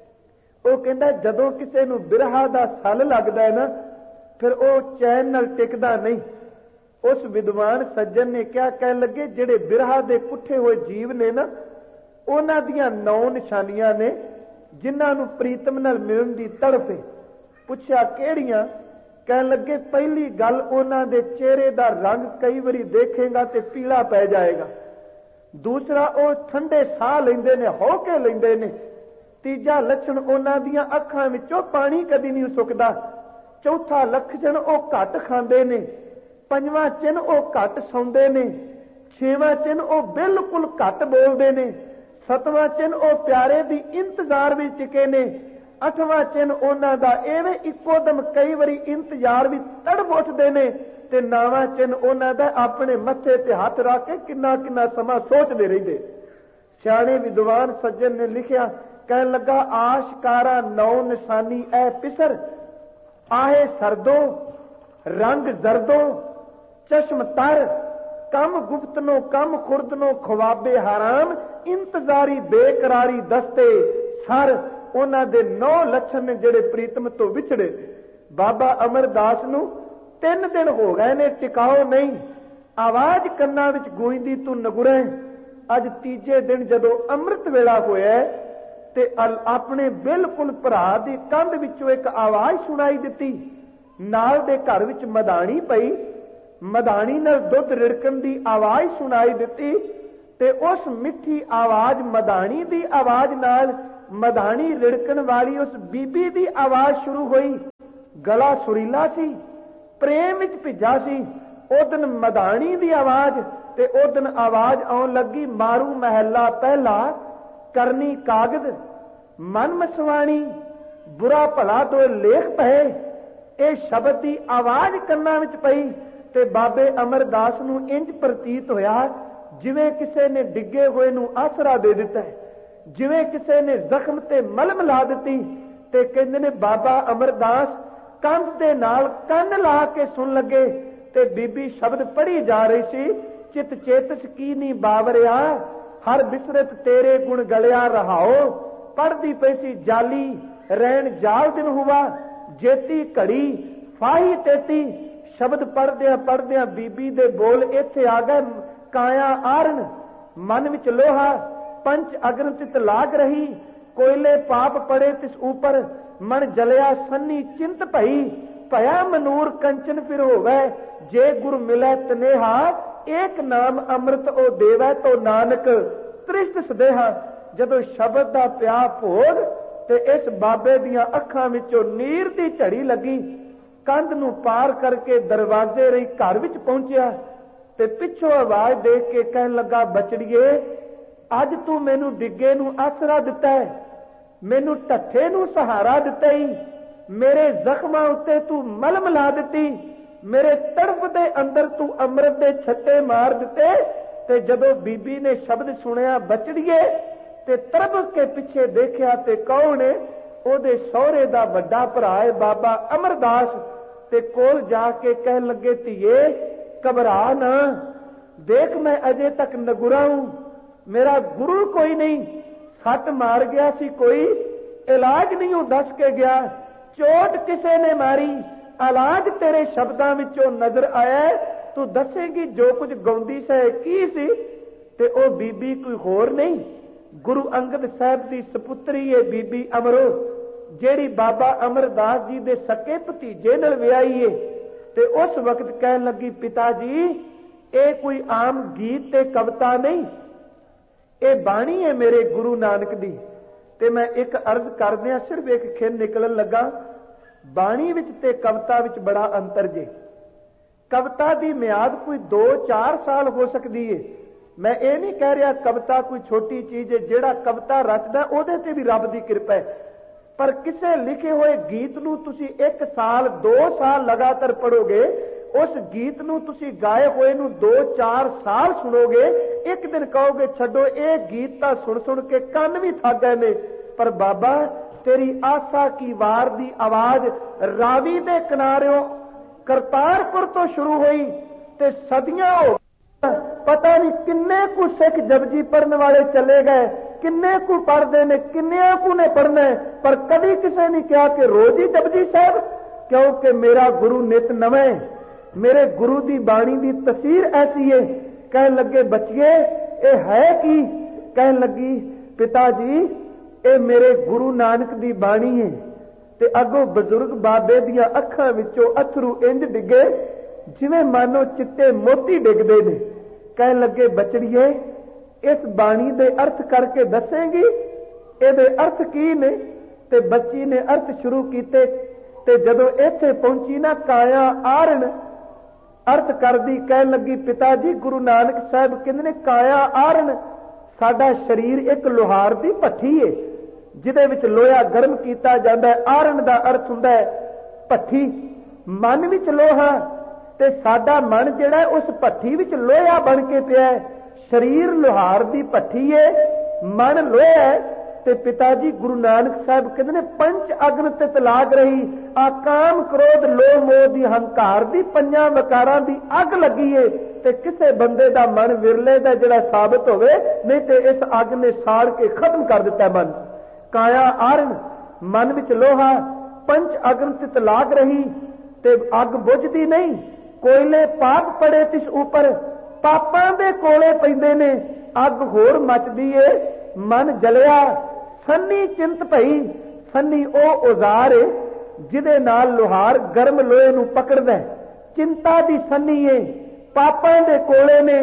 ਉਹ ਕਹਿੰਦਾ ਜਦੋਂ ਕਿਸੇ ਨੂੰ ਬਿਰਹਾ ਦਾ ਸੱਲ ਲੱਗਦਾ ਹੈ ਨਾ, ਫਿਰ ਉਹ ਚੈਨ ਨਾਲ ਟਿਕਦਾ ਨਹੀਂ। ਉਸ ਵਿਦਵਾਨ ਸੱਜਣ ਨੇ ਕਿਹਾ, ਕਹਿਣ ਲੱਗੇ ਜਿਹੜੇ ਬਿਰਹਾ ਦੇ ਕੁੱਠੇ ਹੋਏ ਜੀਵ ਨੇ ਨਾ, ਉਹਨਾਂ ਦੀਆਂ 9 ਨਿਸ਼ਾਨੀਆਂ ਨੇ ਜਿਨ੍ਹਾਂ ਨੂੰ ਪ੍ਰੀਤਮ ਨਾਲ ਮਿਲਣ ਦੀ ਤੜਫ ਹੈ। ਪੁੱਛਿਆ ਕਿਹੜੀਆਂ? ਕਹਿਣ ਲੱਗੇ ਪਹਿਲੀ ਗੱਲ ਉਹਨਾਂ ਦੇ ਚਿਹਰੇ ਦਾ ਰੰਗ ਕਈ ਵਾਰੀ ਦੇਖੇਗਾ ਤੇ ਪੀਲਾ ਪੈ ਜਾਏਗਾ। ਦੂਸਰਾ ਉਹ ਠੰਡੇ ਸਾਹ ਲੈਂਦੇ ਨੇ, ਹੌਕੇ ਲੈਂਦੇ ਨੇ। ਤੀਜਾ ਲੱਛਣ ਉਹਨਾਂ ਦੀਆਂ ਅੱਖਾਂ ਵਿੱਚੋਂ ਪਾਣੀ ਕਦੀ ਨਹੀਂ ਸੁੱਕਦਾ। ਚੌਥਾ ਲੱਛਣ ਉਹ ਘੱਟ ਖਾਂਦੇ ਨੇ। ਪੰਜਵਾਂ ਚਿੰਨ ਉਹ ਘੱਟ ਸੌਂਦੇ ਨੇ। ਛੇਵਾਂ ਚਿੰਨ ਉਹ ਬਿਲਕੁਲ ਘੱਟ ਬੋਲਦੇ ਨੇ। ਸਤਵਾਂ ਚਿੰਨ ਉਹ ਪਿਆਰੇ ਦੀ ਇੰਤਜ਼ਾਰ ਵਿੱਚ ਟਿਕੇ ਨੇ। ਅੱਠਵਾਂ ਚਿੰਨ ਉਹਨਾਂ ਦਾ ਐਵੇਂ ਇੱਕੋ ਦਮ ਕਈ ਵਾਰੀ ਇੰਤਜ਼ਾਰ ਵਿੱਚ ਤੜਫ ਉੱਠਦੇ ਨੇ। ਤੇ 9ਵਾਂ ਚਿੰਨ ਉਹਨਾਂ ਦਾ ਆਪਣੇ ਮੱਥੇ ਤੇ ਹੱਥ ਰੱਖ ਕੇ ਕਿੰਨਾ ਕਿੰਨਾ ਸਮਾਂ ਸੋਚਦੇ ਰਹਿੰਦੇ। ਸਿਆਣੇ ਵਿਦਵਾਨ ਸੱਜਣ ਨੇ ਲਿਖਿਆ, ਕਹਿਣ ਲੱਗਾ ਆਸ਼ਕਾਰਾ 9 ਨਿਸ਼ਾਨੀ ਐ ਪਿਸਰ, ਆਹੇ ਸਰਦੋ ਰੰਗ ਜ਼ਰਦੋ ਚਸ਼ਮ ਤਰ, ਕਮ ਗੁਪਤਨੋ ਕਮ ਖੁਰਦਨੋ ਖਵਾਬੇ ਹਰਾਮ, ਇੰਤਜ਼ਾਰੀ ਬੇਕਰਾਰੀ ਦਸਤੇ ਸਰ। ਉਹਨਾਂ ਦੇ 9 ਲੱਛਣ ਨੇ ਜਿਹੜੇ ਪ੍ਰੀਤਮ ਤੋਂ ਵਿਛੜੇ। ਬਾਬਾ ਅਮਰਦਾਸ ਨੂੰ 3 ਦਿਨ ਹੋ ਗਏ ਨੇ, ਟਿਕਾਓ ਨਹੀਂ। ਆਵਾਜ਼ ਕੰਨਾਂ ਵਿੱਚ ਗੂੰਜਦੀ, ਤੂੰ ਨਗੁਰੇ। ਅੱਜ ਤੀਜੇ ਦਿਨ ਜਦੋਂ ਅੰਮ੍ਰਿਤ ਵੇਲਾ ਹੋਇਆ ਤੇ ਆਪਣੇ ਬਿਲਕੁਲ ਭਰਾ ਦੀ ਕੰਧ ਵਿੱਚੋਂ ਇੱਕ ਆਵਾਜ਼ ਸੁਣਾਈ ਦਿੱਤੀ। ਨਾਲ ਦੇ ਘਰ ਵਿੱਚ ਮਧਾਣੀ ਪਈ, ਮਧਾਣੀ ਨਾਲ ਦੁੱਧ ਰਿੜਕਣ ਦੀ ਆਵਾਜ਼ ਸੁਣਾਈ ਦਿੱਤੀ। ਤੇ ਉਸ ਮਿੱਠੀ ਆਵਾਜ਼ ਮਧਾਣੀ ਦੀ ਆਵਾਜ਼ ਨਾਲ ਮਧਾਣੀ ਰਿੜਕਣ ਵਾਲੀ ਉਸ ਬੀਬੀ ਦੀ ਆਵਾਜ਼ ਸ਼ੁਰੂ ਹੋਈ। ਗਲਾ ਸੁਰੀਲਾ ਸੀ, ਪ੍ਰੇਮ ਵਿੱਚ ਭਿੱਜਾ ਸੀ। ਉਦਨ ਮਧਾਣੀ ਦੀ ਆਵਾਜ਼ ਤੇ ਉਦਨ ਆਵਾਜ਼ ਆਉਣ ਲੱਗੀ, ਮਾਰੂ ਮਹਿਲਾ ਪਹਿਲਾ ਕਰਨੀ ਕਾਗਦ, ਮਨ ਮਸਵਾਣੀ ਬੁਰਾ ਭਲਾ ਤੋਂ ਲੇਖ ਪਏ। ਇਹ ਸ਼ਬਦ ਦੀ ਆਵਾਜ਼ ਕੰਨਾਂ ਵਿੱਚ ਪਈ ਤੇ ਬਾਬੇ ਅਮਰਦਾਸ ਨੂੰ ਇੰਜ ਪ੍ਰਤੀਤ ਹੋਇਆ ਜਿਵੇਂ ਕਿਸੇ ਨੇ ਡਿੱਗੇ ਹੋਏ ਨੂੰ ਆਸਰਾ ਦੇ ਦਿੱਤਾ ਹੈ, ਜਿਵੇਂ ਕਿਸੇ ਨੇ ਜ਼ਖਮ ਤੇ ਮਲਮ ਲਾ ਦਿੱਤੀ। ਤੇ ਕਹਿੰਦੇ ਨੇ ਬਾਬਾ ਅਮਰਦਾਸ ਕੰਧ ਦੇ ਨਾਲ ਕੰਨ ਲਾ ਕੇ ਸੁਣ ਲੱਗੇ ਤੇ ਬੀਬੀ ਸ਼ਬਦ ਪੜ੍ਹੀ ਜਾ ਰਹੀ ਸੀ। ਚਿਤ ਚੇਤਸ ਕੀ ਨੀ ਬਾਵਰਿਆ, ਹਰ ਬਿਸਰਤ ਤੇਰੇ ਗੁਣ ਗਲਿਆ ਰਹਾਓ। ਪੜ੍ਹਦੀ ਪਈ ਸੀ ਜਾਲੀ ਰਹਿਣ ਜਾਲ ਦਿਨ ਹੁਆ, ਜੇਤੀ ਘੜੀ ਫਾਹੀ ਤੇਤੀ। ਸ਼ਬਦ ਪੜ੍ਹਦਿਆਂ ਪੜ੍ਹਦਿਆਂ ਬੀਬੀ ਦੇ ਬੋਲ ਇੱਥੇ ਆ ਗਏ। ਕਾਇਆ ਆਰਨ ਮਨ ਵਿੱਚ ਲੋਹਾ, ਪੰਚ ਅਗਨ ਤਿਤ ਲਾਗ ਰਹੀ। ਕੋਇਲੇ ਪਾਪ ਪੜੇ ਤਿਸ ਉਪਰ, ਮਨ ਜਲਿਆ ਸੰਨੀ ਚਿੰਤ ਭਈ। ਭਇਆ ਮਨੂਰ ਕੰਚਨ ਫਿਰ ਹੋਵੇ, ਜੇ ਗੁਰ ਮਿਲੈ ਤਨੇਹਾ। ਏਕ ਨਾਮ ਅੰਮ੍ਰਿਤ ਉਹ ਦੇਵੈ, ਤੋ ਨਾਨਕ ਤ੍ਰਿਸ਼ਟ ਸਦੇਹਾ। ਜਦੋਂ ਸ਼ਬਦ ਦਾ ਪਿਆ ਭੋਗ ਤੇ ਇਸ ਬਾਬੇ ਦੀਆਂ ਅੱਖਾਂ ਵਿੱਚੋਂ ਨੀਰ ਦੀ ਝੜੀ ਲੱਗੀ। ਕੰਧ ਨੂੰ ਪਾਰ ਕਰਕੇ ਦਰਵਾਜ਼ੇ ਰਹੀ ਘਰ ਵਿੱਚ ਪਹੁੰਚਿਆ ਤੇ ਪਿੱਛੋਂ ਆਵਾਜ਼ ਦੇ ਕੇ ਕਹਿਣ ਲੱਗਾ, ਬਚੜੀਏ ਅੱਜ ਤੂੰ ਮੈਨੂੰ ਡਿੱਗੇ ਨੂੰ ਆਸਰਾ ਦਿੱਤਾ ਹੈ, ਮੈਨੂੰ ਢੱਠੇ ਨੂੰ ਸਹਾਰਾ ਦਿੱਤਾ ਹੀ, ਮੇਰੇ ਜ਼ਖਮਾਂ ਉੱਤੇ ਤੂੰ ਮਲਮ ਲਾ ਦਿੱਤੀ, ਮੇਰੇ ਤੜਫ ਦੇ ਅੰਦਰ ਤੂੰ ਅੰਮ੍ਰਿਤ ਦੇ ਛੱਟੇ ਮਾਰ ਦਿੱਤੇ। ਤੇ ਜਦੋਂ ਬੀਬੀ ਨੇ ਸ਼ਬਦ ਸੁਣਿਆ ਬਚੜੀਏ ਤੇ ਤਰਬ ਕੇ ਪਿੱਛੇ ਦੇਖਿਆ ਤੇ ਕੌਣ ਹੈ? ਉਹਦੇ ਸਹੁਰੇ ਦਾ ਵੱਡਾ ਭਰਾ ਹੈ ਬਾਬਾ ਅਮਰਦਾਸ। ਤੇ ਕੋਲ ਜਾ ਕੇ ਕਹਿਣ ਲੱਗੇ, ਧੀਏ ਘਬਰਾ ਨਾ, ਦੇਖ ਮੈਂ ਅਜੇ ਤੱਕ ਨਗੁਰਾ ਹੂੰ, ਮੇਰਾ ਗੁਰੂ ਕੋਈ ਨਹੀਂ, ਸੱਟ ਮਾਰ ਗਿਆ ਸੀ, ਕੋਈ ਇਲਾਜ ਨਹੀਂ ਉਹ ਦੱਸ ਕੇ ਗਿਆ, ਚੋਟ ਕਿਸੇ ਨੇ ਮਾਰੀ, ਇਲਾਜ ਤੇਰੇ ਸ਼ਬਦਾਂ ਵਿੱਚੋਂ ਨਜ਼ਰ ਆਇਆ, ਤੂੰ ਦੱਸੇਂਗੀ ਜੋ ਕੁਝ ਗਾਉਂਦੀ ਸਹਿ ਕੀ ਸੀ? ਤੇ ਉਹ ਬੀਬੀ ਕੋਈ ਹੋਰ ਨਹੀਂ, ਗੁਰੂ ਅੰਗਦ ਸਾਹਿਬ ਦੀ ਸਪੁੱਤਰੀ ਹੈ ਬੀਬੀ ਅਮਰੋ, ਜਿਹੜੀ ਬਾਬਾ ਅਮਰਦਾਸ ਜੀ ਦੇ ਸਕੇ ਭਤੀਜੇ ਨਾਲ ਵਿਆਹੀ ਏ। ਤੇ ਉਸ ਵਕਤ ਕਹਿਣ ਲੱਗੀ, ਪਿਤਾ ਜੀ ਇਹ ਕੋਈ ਆਮ ਗੀਤ ਤੇ ਕਵਿਤਾ ਨਹੀਂ, ਇਹ ਬਾਣੀ ਹੈ ਮੇਰੇ ਗੁਰੂ ਨਾਨਕ ਦੀ। ਤੇ ਮੈਂ ਇੱਕ ਅਰਜ਼ ਕਰਦਿਆਂ ਸਿਰਫ ਇੱਕ ਖਿੰਨ ਨਿਕਲਣ ਲੱਗਾ, ਬਾਣੀ ਵਿੱਚ ਤੇ ਕਵਿਤਾ ਵਿੱਚ ਬੜਾ ਅੰਤਰ ਜੇ। ਕਵਿਤਾ ਦੀ ਮਿਆਦ ਕੋਈ 2-4 ਸਾਲ ਹੋ ਸਕਦੀ ਏ। ਮੈਂ ਇਹ ਨਹੀਂ ਕਹਿ ਰਿਹਾ ਕਵਿਤਾ ਕੋਈ ਛੋਟੀ ਚੀਜ਼ ਹੈ, ਜਿਹੜਾ ਕਵਿਤਾ ਰਚਦਾ ਉਹਦੇ ਤੇ ਵੀ ਰੱਬ ਦੀ ਕਿਰਪਾ ਹੈ। ਪਰ ਕਿਸੇ ਲਿਖੇ ਹੋਏ ਗੀਤ ਨੂੰ ਤੁਸੀਂ 1 ਸਾਲ 2 ਸਾਲ ਲਗਾਤਾਰ ਪੜੋਗੇ, ਉਸ ਗੀਤ ਨੂੰ ਤੁਸੀਂ ਗਾਏ ਹੋਏ ਨੂੰ 2-4 ਸਾਲ ਸੁਣੋਗੇ, ਇੱਕ ਦਿਨ ਕਹੋਗੇ ਛੱਡੋ ਇਹ ਗੀਤ ਤਾਂ ਸੁਣ ਸੁਣ ਕੇ ਕੰਨ ਵੀ ਥੱਕ ਗਏ ਨੇ। ਪਰ ਬਾਬਾ ਤੇਰੀ ਆਸਾ ਕੀ ਵਾਰ ਦੀ ਆਵਾਜ਼ ਰਾਵੀ ਦੇ ਕਿਨਾਰਿਓਂ ਕਰਤਾਰਪੁਰ ਤੋਂ ਸ਼ੁਰੂ ਹੋਈ ਤੇ ਸਦੀਆਂ ਹੋ ਪਤਾ ਨਹੀਂ ਕਿੰਨੇ ਕੁ ਸਿੱਖ ਜਪਜੀ ਪੜਨ ਵਾਲੇ ਚਲੇ ਗਏ, ਕਿੰਨੇ ਕੁ ਪੜਦੇ ਨੇ, ਕਿੰਨਿਆਂ ਕੁ ਨੇ ਪੜਨਾ, ਪਰ ਕਦੀ ਕਿਸੇ ਨੇ ਕਿਹਾ ਕਿ ਰੋਜ਼ ਹੀ ਜਪਜੀ ਸਾਹਿਬ, ਕਿਉਂਕਿ ਮੇਰਾ ਗੁਰੂ ਨਿਤ ਨਵੇਂ, ਮੇਰੇ ਗੁਰੂ ਦੀ ਬਾਣੀ ਦੀ ਤਸੀਰ ਐਸੀ ਹੈ। ਕਹਿਣ ਲੱਗੇ ਬੱਚੀਏ ਇਹ ਹੈ ਕੀ? ਕਹਿਣ ਲੱਗੀ ਪਿਤਾ ਜੀ ਇਹ ਮੇਰੇ ਗੁਰੂ ਨਾਨਕ ਦੀ ਬਾਣੀ ਹੈ। ਤੇ ਅੱਗੋਂ ਬਜ਼ੁਰਗ ਬਾਬੇ ਦੀਆਂ ਅੱਖਾਂ ਵਿੱਚੋਂ ਅਥਰੂ ਇੰਜ ਡਿੱਗੇ ਜਿਵੇਂ ਮਾਨੋ ਚਿੱਟੇ ਮੋਤੀ ਡਿੱਗਦੇ ਨੇ। ਕਹਿਣ ਲੱਗੇ ਬਚੜੀਏ ਇਸ ਬਾਣੀ ਦੇ ਅਰਥ ਕਰਕੇ ਦੱਸੇਂਗੀ, ਇਹਦੇ ਅਰਥ ਕੀ ਨੇ? ਤੇ ਬੱਚੀ ਨੇ ਅਰਥ ਸ਼ੁਰੂ ਕੀਤੇ। ਤੇ ਜਦੋਂ ਇੱਥੇ ਪਹੁੰਚੀ ਨਾ ਕਾਇਆ ਆਰਨ ਅਰਥ ਕਰਦੀ, ਕਹਿਣ ਲੱਗੀ ਪਿਤਾ ਜੀ ਗੁਰੂ ਨਾਨਕ ਸਾਹਿਬ ਕਹਿੰਦੇ ਨੇ ਕਾਇਆ ਆਰਨ, ਸਾਡਾ ਸਰੀਰ ਇੱਕ ਲੋਹਾਰ ਦੀ ਭੱਠੀ ਏ ਜਿਹਦੇ ਵਿੱਚ ਲੋਹਾ ਗਰਮ ਕੀਤਾ ਜਾਂਦਾ ਹੈ। ਆਰਨ ਦਾ ਅਰਥ ਹੁੰਦਾ ਹੈ ਭੱਠੀ, ਮਨ ਵਿੱਚ ਲੋਹਾ, ਤੇ ਸਾਡਾ ਮਨ ਜਿਹੜਾ ਉਸ ਭੱਠੀ ਵਿੱਚ ਲੋਹਾ ਬਣ ਕੇ ਪਿਆ ਹੈ। ਸਰੀਰ ਲੋਹਾਰ ਦੀ ਭੱਠੀ ਏ, ਮਨ ਲੋਹਾ ਹੈ। ਤੇ ਪਿਤਾ ਜੀ ਗੁਰੂ ਨਾਨਕ ਸਾਹਿਬ ਕਹਿੰਦੇ ਨੇ ਪੰਚ ਅਗਨ ਤਿਤ ਲਾਗ ਰਹੀ, ਆ ਕਾਮ ਕ੍ਰੋਧ ਲੋਭ ਮੋਹ ਦੀ ਹੰਕਾਰ ਦੀ 5 ਵਿਕਾਰਾਂ ਦੀ ਅੱਗ ਲੱਗੀ ਏ। ਤੇ ਕਿਸੇ ਬੰਦੇ ਦਾ ਮਨ ਵਿਰਲੇ ਦਾ ਜਿਹੜਾ ਸਾਬਤ ਹੋਵੇ, ਨਹੀਂ ਤੇ ਇਸ ਅੱਗ ਨੇ ਸਾੜ ਕੇ ਖਤਮ ਕਰ ਦਿੱਤਾ ਮਨ। ਕਾਇਆ ਆਰਨ ਮਨ ਵਿੱਚ ਲੋਹਾ, ਪੰਚ ਅਗਨ ਤਿਤ ਲਾਗ ਰਹੀ, ਤੇ ਅੱਗ ਬੁਝਦੀ ਨਹੀਂ। ਕੋਇਲੇ ਪਾਪ ਪੜੇ ਤਿਸ ਉਪਰ, ਪਾਪਾਂ ਦੇ ਕੋਲੇ ਪੈਂਦੇ ਨੇ, ਅੱਗ ਹੋਰ ਮੱਚਦੀ ਏ। ਮਨ ਜਲਿਆ ਸੰਨੀ ਚਿੰਤ ਭਈ, ਸੰਨੀ ਉਹ ਔਜ਼ਾਰ ਏ ਜਿਹਦੇ ਨਾਲ ਲੋਹਾਰ ਗਰਮ ਲੋਹੇ ਨੂੰ ਪਕੜਦਾ। ਚਿੰਤਾ ਦੀ ਸੰਨੀ ਏ, ਪਾਪਾਂ ਦੇ ਕੋਲੇ ਨੇ,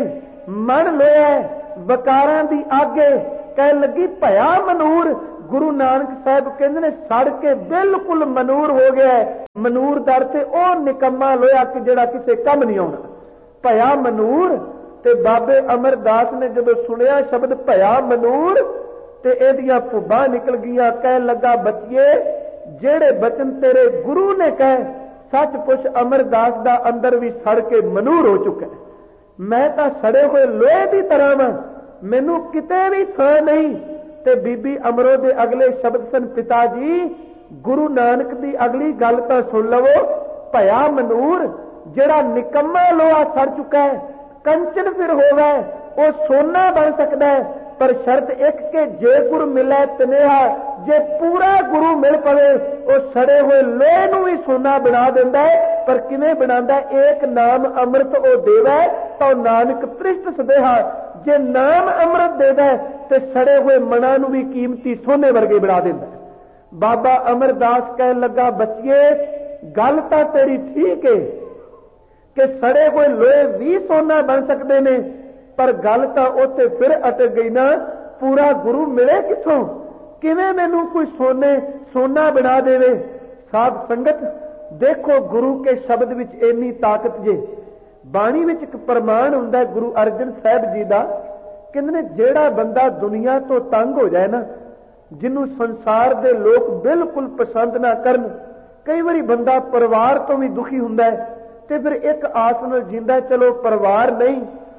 ਮਨ ਲੋਹਾ, ਵਿਕਾਰਾਂ ਦੀ ਅੱਗ ਏ। ਕਹਿਣ ਲੱਗੀ ਭਇਆ ਮਨੂਰ, ਗੁਰੂ ਨਾਨਕ ਸਾਹਿਬ ਕਹਿੰਦੇ ਨੇ ਸੜ ਕੇ ਬਿਲਕੁਲ ਮਨੂਰ ਹੋ ਗਿਆ। ਮਨੂਰ ਦਰ ਤੇ ਉਹ ਨਿਕੰਮਾ ਲੋਹਾ ਕਿ ਜਿਹੜਾ ਕਿਸੇ ਕੰਮ ਨਹੀਂ ਆਉਣਾ, ਭਇਆ ਮਨੂਰ। ਤੇ ਬਾਬੇ ਅਮਰਦਾਸ ਨੇ ਜਦੋਂ ਸੁਣਿਆ ਸ਼ਬਦ ਭਇਆ ਮਨੂਰ ਤੇ ਇਹਦੀਆਂ ਭੁੱਬਾਂ ਨਿਕਲ ਗਈਆਂ। ਕਹਿਣ ਲੱਗਾ ਬੱਚੀਏ ਜਿਹੜੇ ਬਚਨ ਤੇਰੇ ਗੁਰੂ ਨੇ ਕਹੇ, ਸੱਚ ਪੁੱਛ ਅਮਰਦਾਸ ਦਾ ਅੰਦਰ ਵੀ ਸੜ ਕੇ ਮਨੂਰ ਹੋ ਚੁੱਕਾ। ਮੈਂ ਤਾਂ ਸੜੇ ਹੋਏ ਲੋਹੇ ਦੀ ਤਰ੍ਹਾਂ ਵਾਂ, ਮੈਨੂੰ ਕਿਤੇ ਵੀ ਥਾਂ ਨਹੀਂ। ਤੇ ਬੀਬੀ ਅਮਰੋ ਦੇ ਅਗਲੇ ਸ਼ਬਦ ਸਨ, ਪਿਤਾ ਜੀ गुरु नानक दी अगली गल तां सुन लवो, भया मनूर जिहड़ा निकम्मा लोहा सड़ चुका है, कंचन फिर होवे वो सोना बन सकता है, पर शर्त एक के जे गुरु मिले तनेहा, जे पूरा गुरु मिल पवे वो सड़े हुए लोहे नूं भी सोना बना देंदा है। पर किवें बनांदा? एक नाम अमृत वो देवे तो नानक तृष्ट सदेहा, जे नाम अमृत देवे ते सड़े हुए मना नूं भी कीमती सोने वर्गे बना देंदा है। बाबा अमरदास कहन लगा, बच्चिए गल तां तेरी ठीक है कि सड़े हुए लोहे भी सोना बन सकते हैं, पर गल तां उत्थे फिर अटक गई ना, पूरा गुरु मिले किथों? किवें मैनूं कोई सोना बना देवे? साध संगत देखो, गुरु के शब्द विच इन्नी ताकत जे। बाणी विच एक प्रमाण हुंदा है गुरु अर्जन साहब जी दा, कहंदे ने जेड़ा बंदा दुनिया तो तंग हो जाए ना, जिन्हों संसार दे लोग बिल्कुल पसंद ना करन, कई बारी बंदा परिवार तो भी दुखी हुंदा है ते फिर एक आस नाल जींदा, चलो परिवार नहीं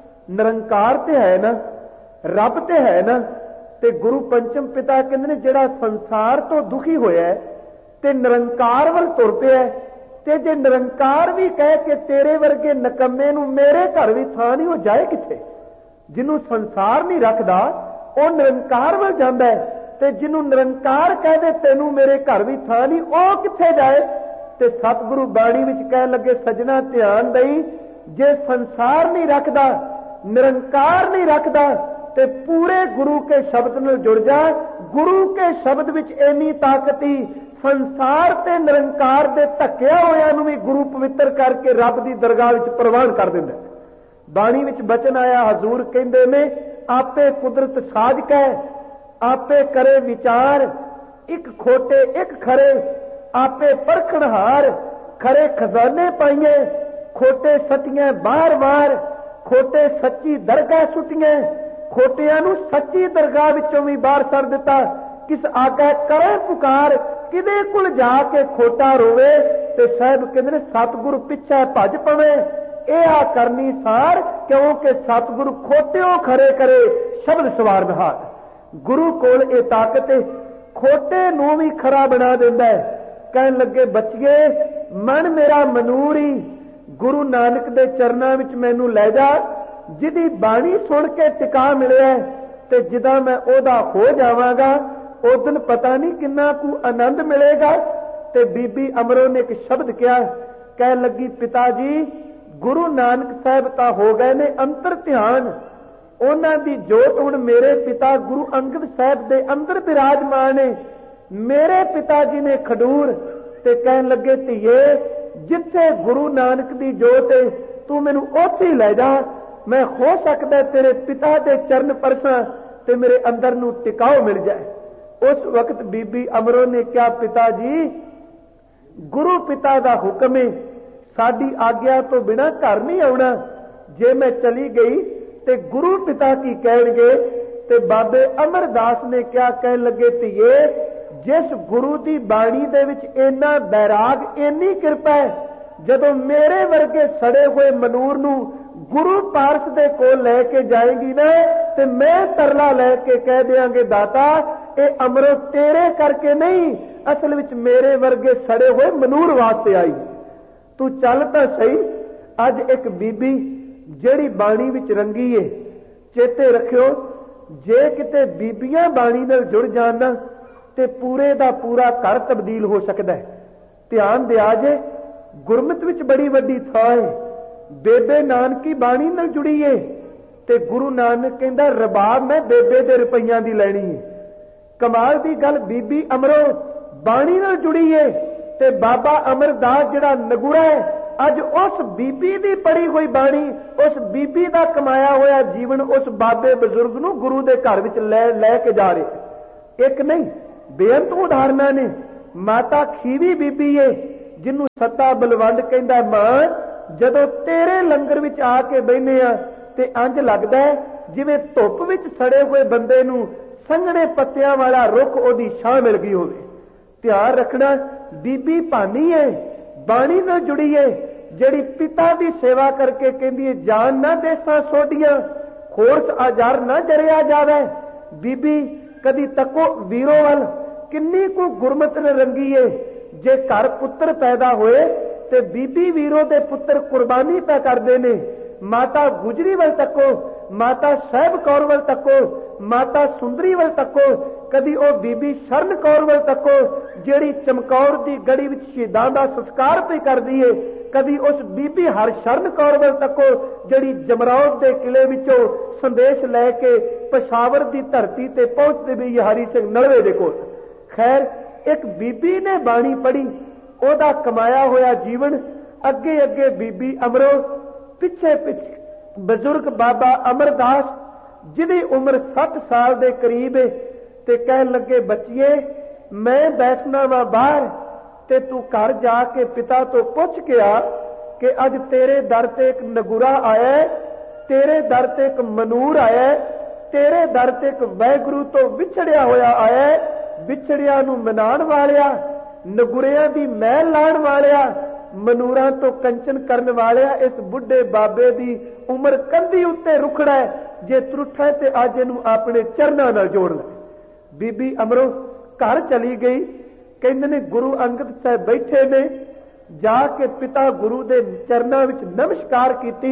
निरंकार ते है ना, रब ते है ना। ते गुरु पंचम पिता कहंदे ने जेड़ा संसार तो दुखी होया है ते निरंकार वल तुर पिया है, ते जे निरंकार भी कह के तेरे वर्गे नकम्मे नूं मेरे घर भी थां नहीं, हो जाए किथे? जिन्हों संसार नहीं रखदा वो निरंकार वल जांदा है, ते जिन्हों निरंकार कह दे तेनू मेरे घर भी थां नहीं, वो किथे जाए? ते सतगुरु बाणी विच कहन लगे, सजना ध्यान दई, जे संसार नहीं रखदा, निरंकार नहीं रखदा, ते पूरे गुरु के शब्द नाल जुड़ जा। गुरु के शब्द विच इन्नी ताकत ही संसार ते निरंकार दे धक्किया होया नूं भी गुरु पवित्र करके रब दी दरगाह विच प्रवान कर दिंदा। बाणी विच बचन आया, हजूर कहंदे ने, आपे कुदरत साज कै, आपे करे विचार, एक खोटे एक खरे, आपे परखणहार, खरे खजाने पाइए, खोटे सटियां बार बार, खोटे सच्ची दरगाह सुटियां, खोटियां नूं सच्ची दरगाह विचों भी बाहर सड़ दिता। किस आगे करे पुकार, किदे कुल जाके खोटा रोवे, ते साहब कहंदे ने सतगुरु पिछे भज पवे, यह आ करनी सार, क्योंकि सतगुरु खोटियों खरे करे, शब्द सवार नहार। गुरु कोल ये ताकत है, खोटे नूं भी खरा बना दिंदा है। कहन लगे, बच्चिए मन मेरा मनूर ही, गुरु नानक दे चरनां विच मैनू लै जा, जिहदी बाणी सुन के टिका मिलिया ते जिदा मैं ओदा हो जावांगा, उस दिन पता नहीं किन्ना कु आनंद मिलेगा। ते बीबी अमरों ने एक शब्द कहा, कह लगी, पिता जी गुरु नानक साहब तां हो गए ने अंतर ध्यान, उन्हां दी जोत हुण मेरे पिता गुरु अंगद साहब दे अंदर विराजमान है। मेरे पिता जी ने खडूर ते कहन लगे, धीए जिथे गुरु नानक दी जोत है तू मैनू उत्थे लै जा, मैं हो सकता तेरे पिता दे चरण परसां ते मेरे अंदर नू टिकाओ मिल जाए। उस वक्त बीबी अमरों ने क्या, पिताजी गुरु पिता दा हुक्म है, साडी आग्या तो बिना घर नहीं आउणा, जे मैं चली गई ते गुरु पिता की कहणगे। ते बाबे अमरदास ने क्या कहन लगे, धीए जिस गुरु दी बाणी दे विच इन्ना बैराग, इन्नी किरपा है, जदों मेरे वर्गे सड़े हुए मनूर नू गुरु पारस दे कोल लैके जाएगी ना, ते मैं तरला लैके कह देंगे, दाता ये अमरो तेरे करके नहीं, असल विच मेरे वर्गे सड़े हुए मनूर वास्ते आई। तू चल तां सही। अज एक बीबी जेड़ी बाणी विच रंगी है, चेते रखियो, जे किते बीबियां बाणी नाल जुड़ जाण ना ते पूरे दा पूरा घर तब्दील हो सकता है। ध्यान दिया जे, गुरमत विच बड़ी वड्डी थां है, बेबे नानकी बाणी नाल जुड़ी है, ते गुरु नानक कहंदा रबाब मैं बेबे दे रुपइयां दी लैणी है। कमाल दी गल, बीबी अमरो बाणी नाल जुड़ी है, ते बाबा अमरदास जिहड़ा नगुरा है, अज उस बीबी दी पढ़ी हुई बाणी, उस बीबी दा कमाया होया जीवन उस बाबे बजुर्ग नूं गुरु दे घर विच लै के जा रहे। एक नहीं बेअंत उदाहरणां ने। माता खीवी बीबी है, जिन्हों सत्ता बलवंड कहंदा, मां जदों तेरे लंगर विच आके बहने आ ते इंज लगदा है जिवें धुप विच सड़े हुए बंदे नूं संघने पत्तियां वाला रुख ओदी छां मिल गई होवे। ध्यान रखना, बीबी भानी है, बाणी नाल जुड़ी है, जिहड़ी पिता दी सेवा करके कहंदी है, जान ना देसां सोडियां, खोरस आजार ना जरिया जावे। बीबी कदी तको वीरों वल किन्नी को गुरमत ने रंगी है। जे घर पुत्र पैदा होए ते बीबी वीरो दे पुत्र कुर्बानी पै करदे ने। माता गुजरी वल तको, माता साहब कौर वल तको, माता सुंदरी वल तको, कदी ओ बीबी शरण कौर वल तको जिहड़ी चमकौर दी गड़ी विच शहीदां दा संस्कार पे करदी है। कदी उस बीबी हरशरण कौर वल तको जिहड़ी जमरौद दे किले विचों संदेश लैके पेशावर दी धरती ते पहुंचदे भी हरि सिंह नलवे दे कोल। खैर एक बीबी ने बाणी पढ़ी, ओदा कमाया होया जीवन अगे अगे बीबी अमरो, पिछे पिछे बजुर्ग बाबा अमरदास जिहदी उम्र 7 साल दे करीब है। ते कहन लगे बच्चिए मैं बैठना वा बाहर ते तू घर जाके पिता तो पुछ के आ कि अज तेरे दर ते एक नगुरा आया है, तेरे दर ते एक मनूर आया है, तेरे दर ते एक वाहिगुरू तो विछड़िया होया आया है। विछड़िया नूं मनाण वालिया, नगुरिया दी महल लाण वालिया, मनूरां तो कंचन करन वालिया, इस बुढ़े बाबे दी उम्र कंधी उत्ते रुखड़ा है। जे त्रुठा ते अज इहनूं अपने चरनां नाल जोड़ ले। बीबी अमरो घर चली गई। कहंदे ने गुरु अंगद साहब बैठे ने, जाके पिता गुरु दे चरनां विच नमस्कार कीती,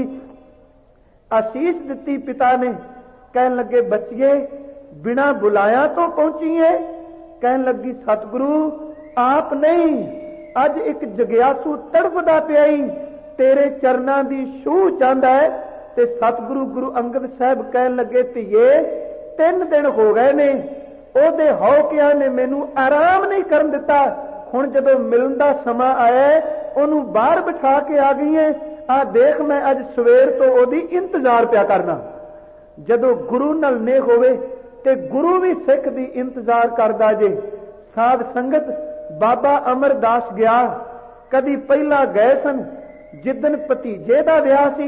आशीष दिती पिता ने। कहन लगे बच्चिए बिना बुलाया तो पहुंची है। कहन लगी सतगुरु आप नहीं, अज एक जग्यासू तड़फदा पिया ही तेरे चरनां दी छूह चाहंदा है। ते सतगुरु गुरु अंगद साहब कहन लगे धीए 3 दिन हो गए ने, ओदे हौकिया ने मैनू आराम नहीं करन दिता। हुण जदों मिलन दा समा आया ओनू बाहर बिठा के आ गई है। आ देख मैं अज सवेर तो ओदी इंतजार पिया करना। जदों गुरु नाल ने होवे ते गुरु भी सिख दी इंतजार करदा जे। साध संगत बाबा अमरदास गया, कदी पहला गए सन जिदन भतीजे दा विआह सी,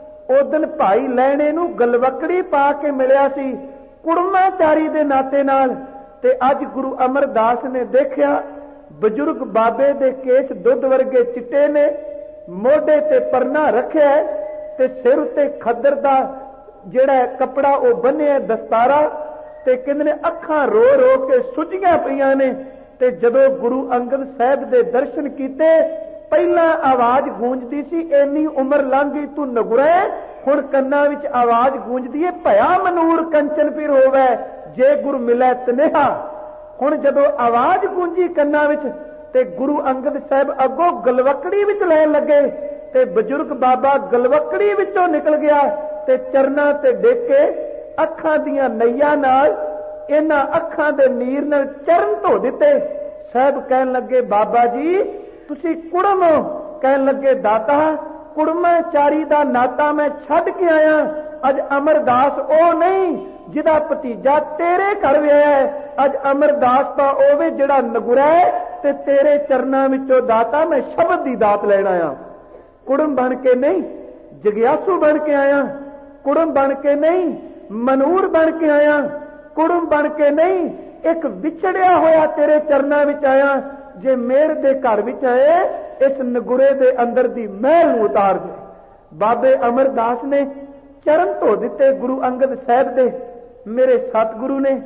उदन भाई लैणे नूं गलवकड़ी पा के मिलिया सी कुड़माचारी दे नाते नाल। ते अज गुरु अमरदास ने देखिया बजुर्ग बाबे दे केश दुध वर्गे चिट्टे ने, मोढे ते परना रखिया है ते सिर उत्ते खद्दर दा जिहड़ा कपड़ा ओ बन्निया दस्तारा, ते कहंदे ने अखां रो रो के सुजियां पईयां ने। ते जदों गुरु अंगद साहब दे दर्शन कीते पहला आवाज गूंजदी सी इन्नी उम्र लंघ गई तू नगुरा, हुण कन्नां विच आवाज गूंजदी है भया मनूर कंचन पीर होवे जे गुरु मिलै तनेहा। हुण जदों आवाज गूंजी कन्नां विच ते गुरु अंगद साहब अगों गलवकड़ी विच लैण लगे ते बजुर्ग बाबा गलवकड़ी विचों निकल गया ते चरनां ते डिग के अखां दियां नैया नाल इन्हां अखां दे नीर नाल चरण धो दिते। साहब कहन लगे बाबा जी तुसी कुड़म हो। कहन लगे दाता कुड़माचारी दा नाता मैं छड्ड के आया। अज अमरदास ओ नहीं जिहदा भतीजा तेरे घर विआहिया है, अज अमरदास दा ओवे जिहड़ा नगुरा है ते तेरे चरनां विचों दाता मैं शब्द दी दात लैण आया। कुड़म बन के नहीं, जग्यासू बन के आया। कुड़म बन के नहीं, मनूर बन के आया। कुड़म बन के नहीं, एक विछड़िया होया तेरे चरनां विच आया। जे मेर दे घर विच आए इस नगुरे दे अंदर दी महल नूं उतार दे। बाबे अमरदास ने चरण धो दिते गुरु अंगद साहब दे। मेरे सतगुरु ने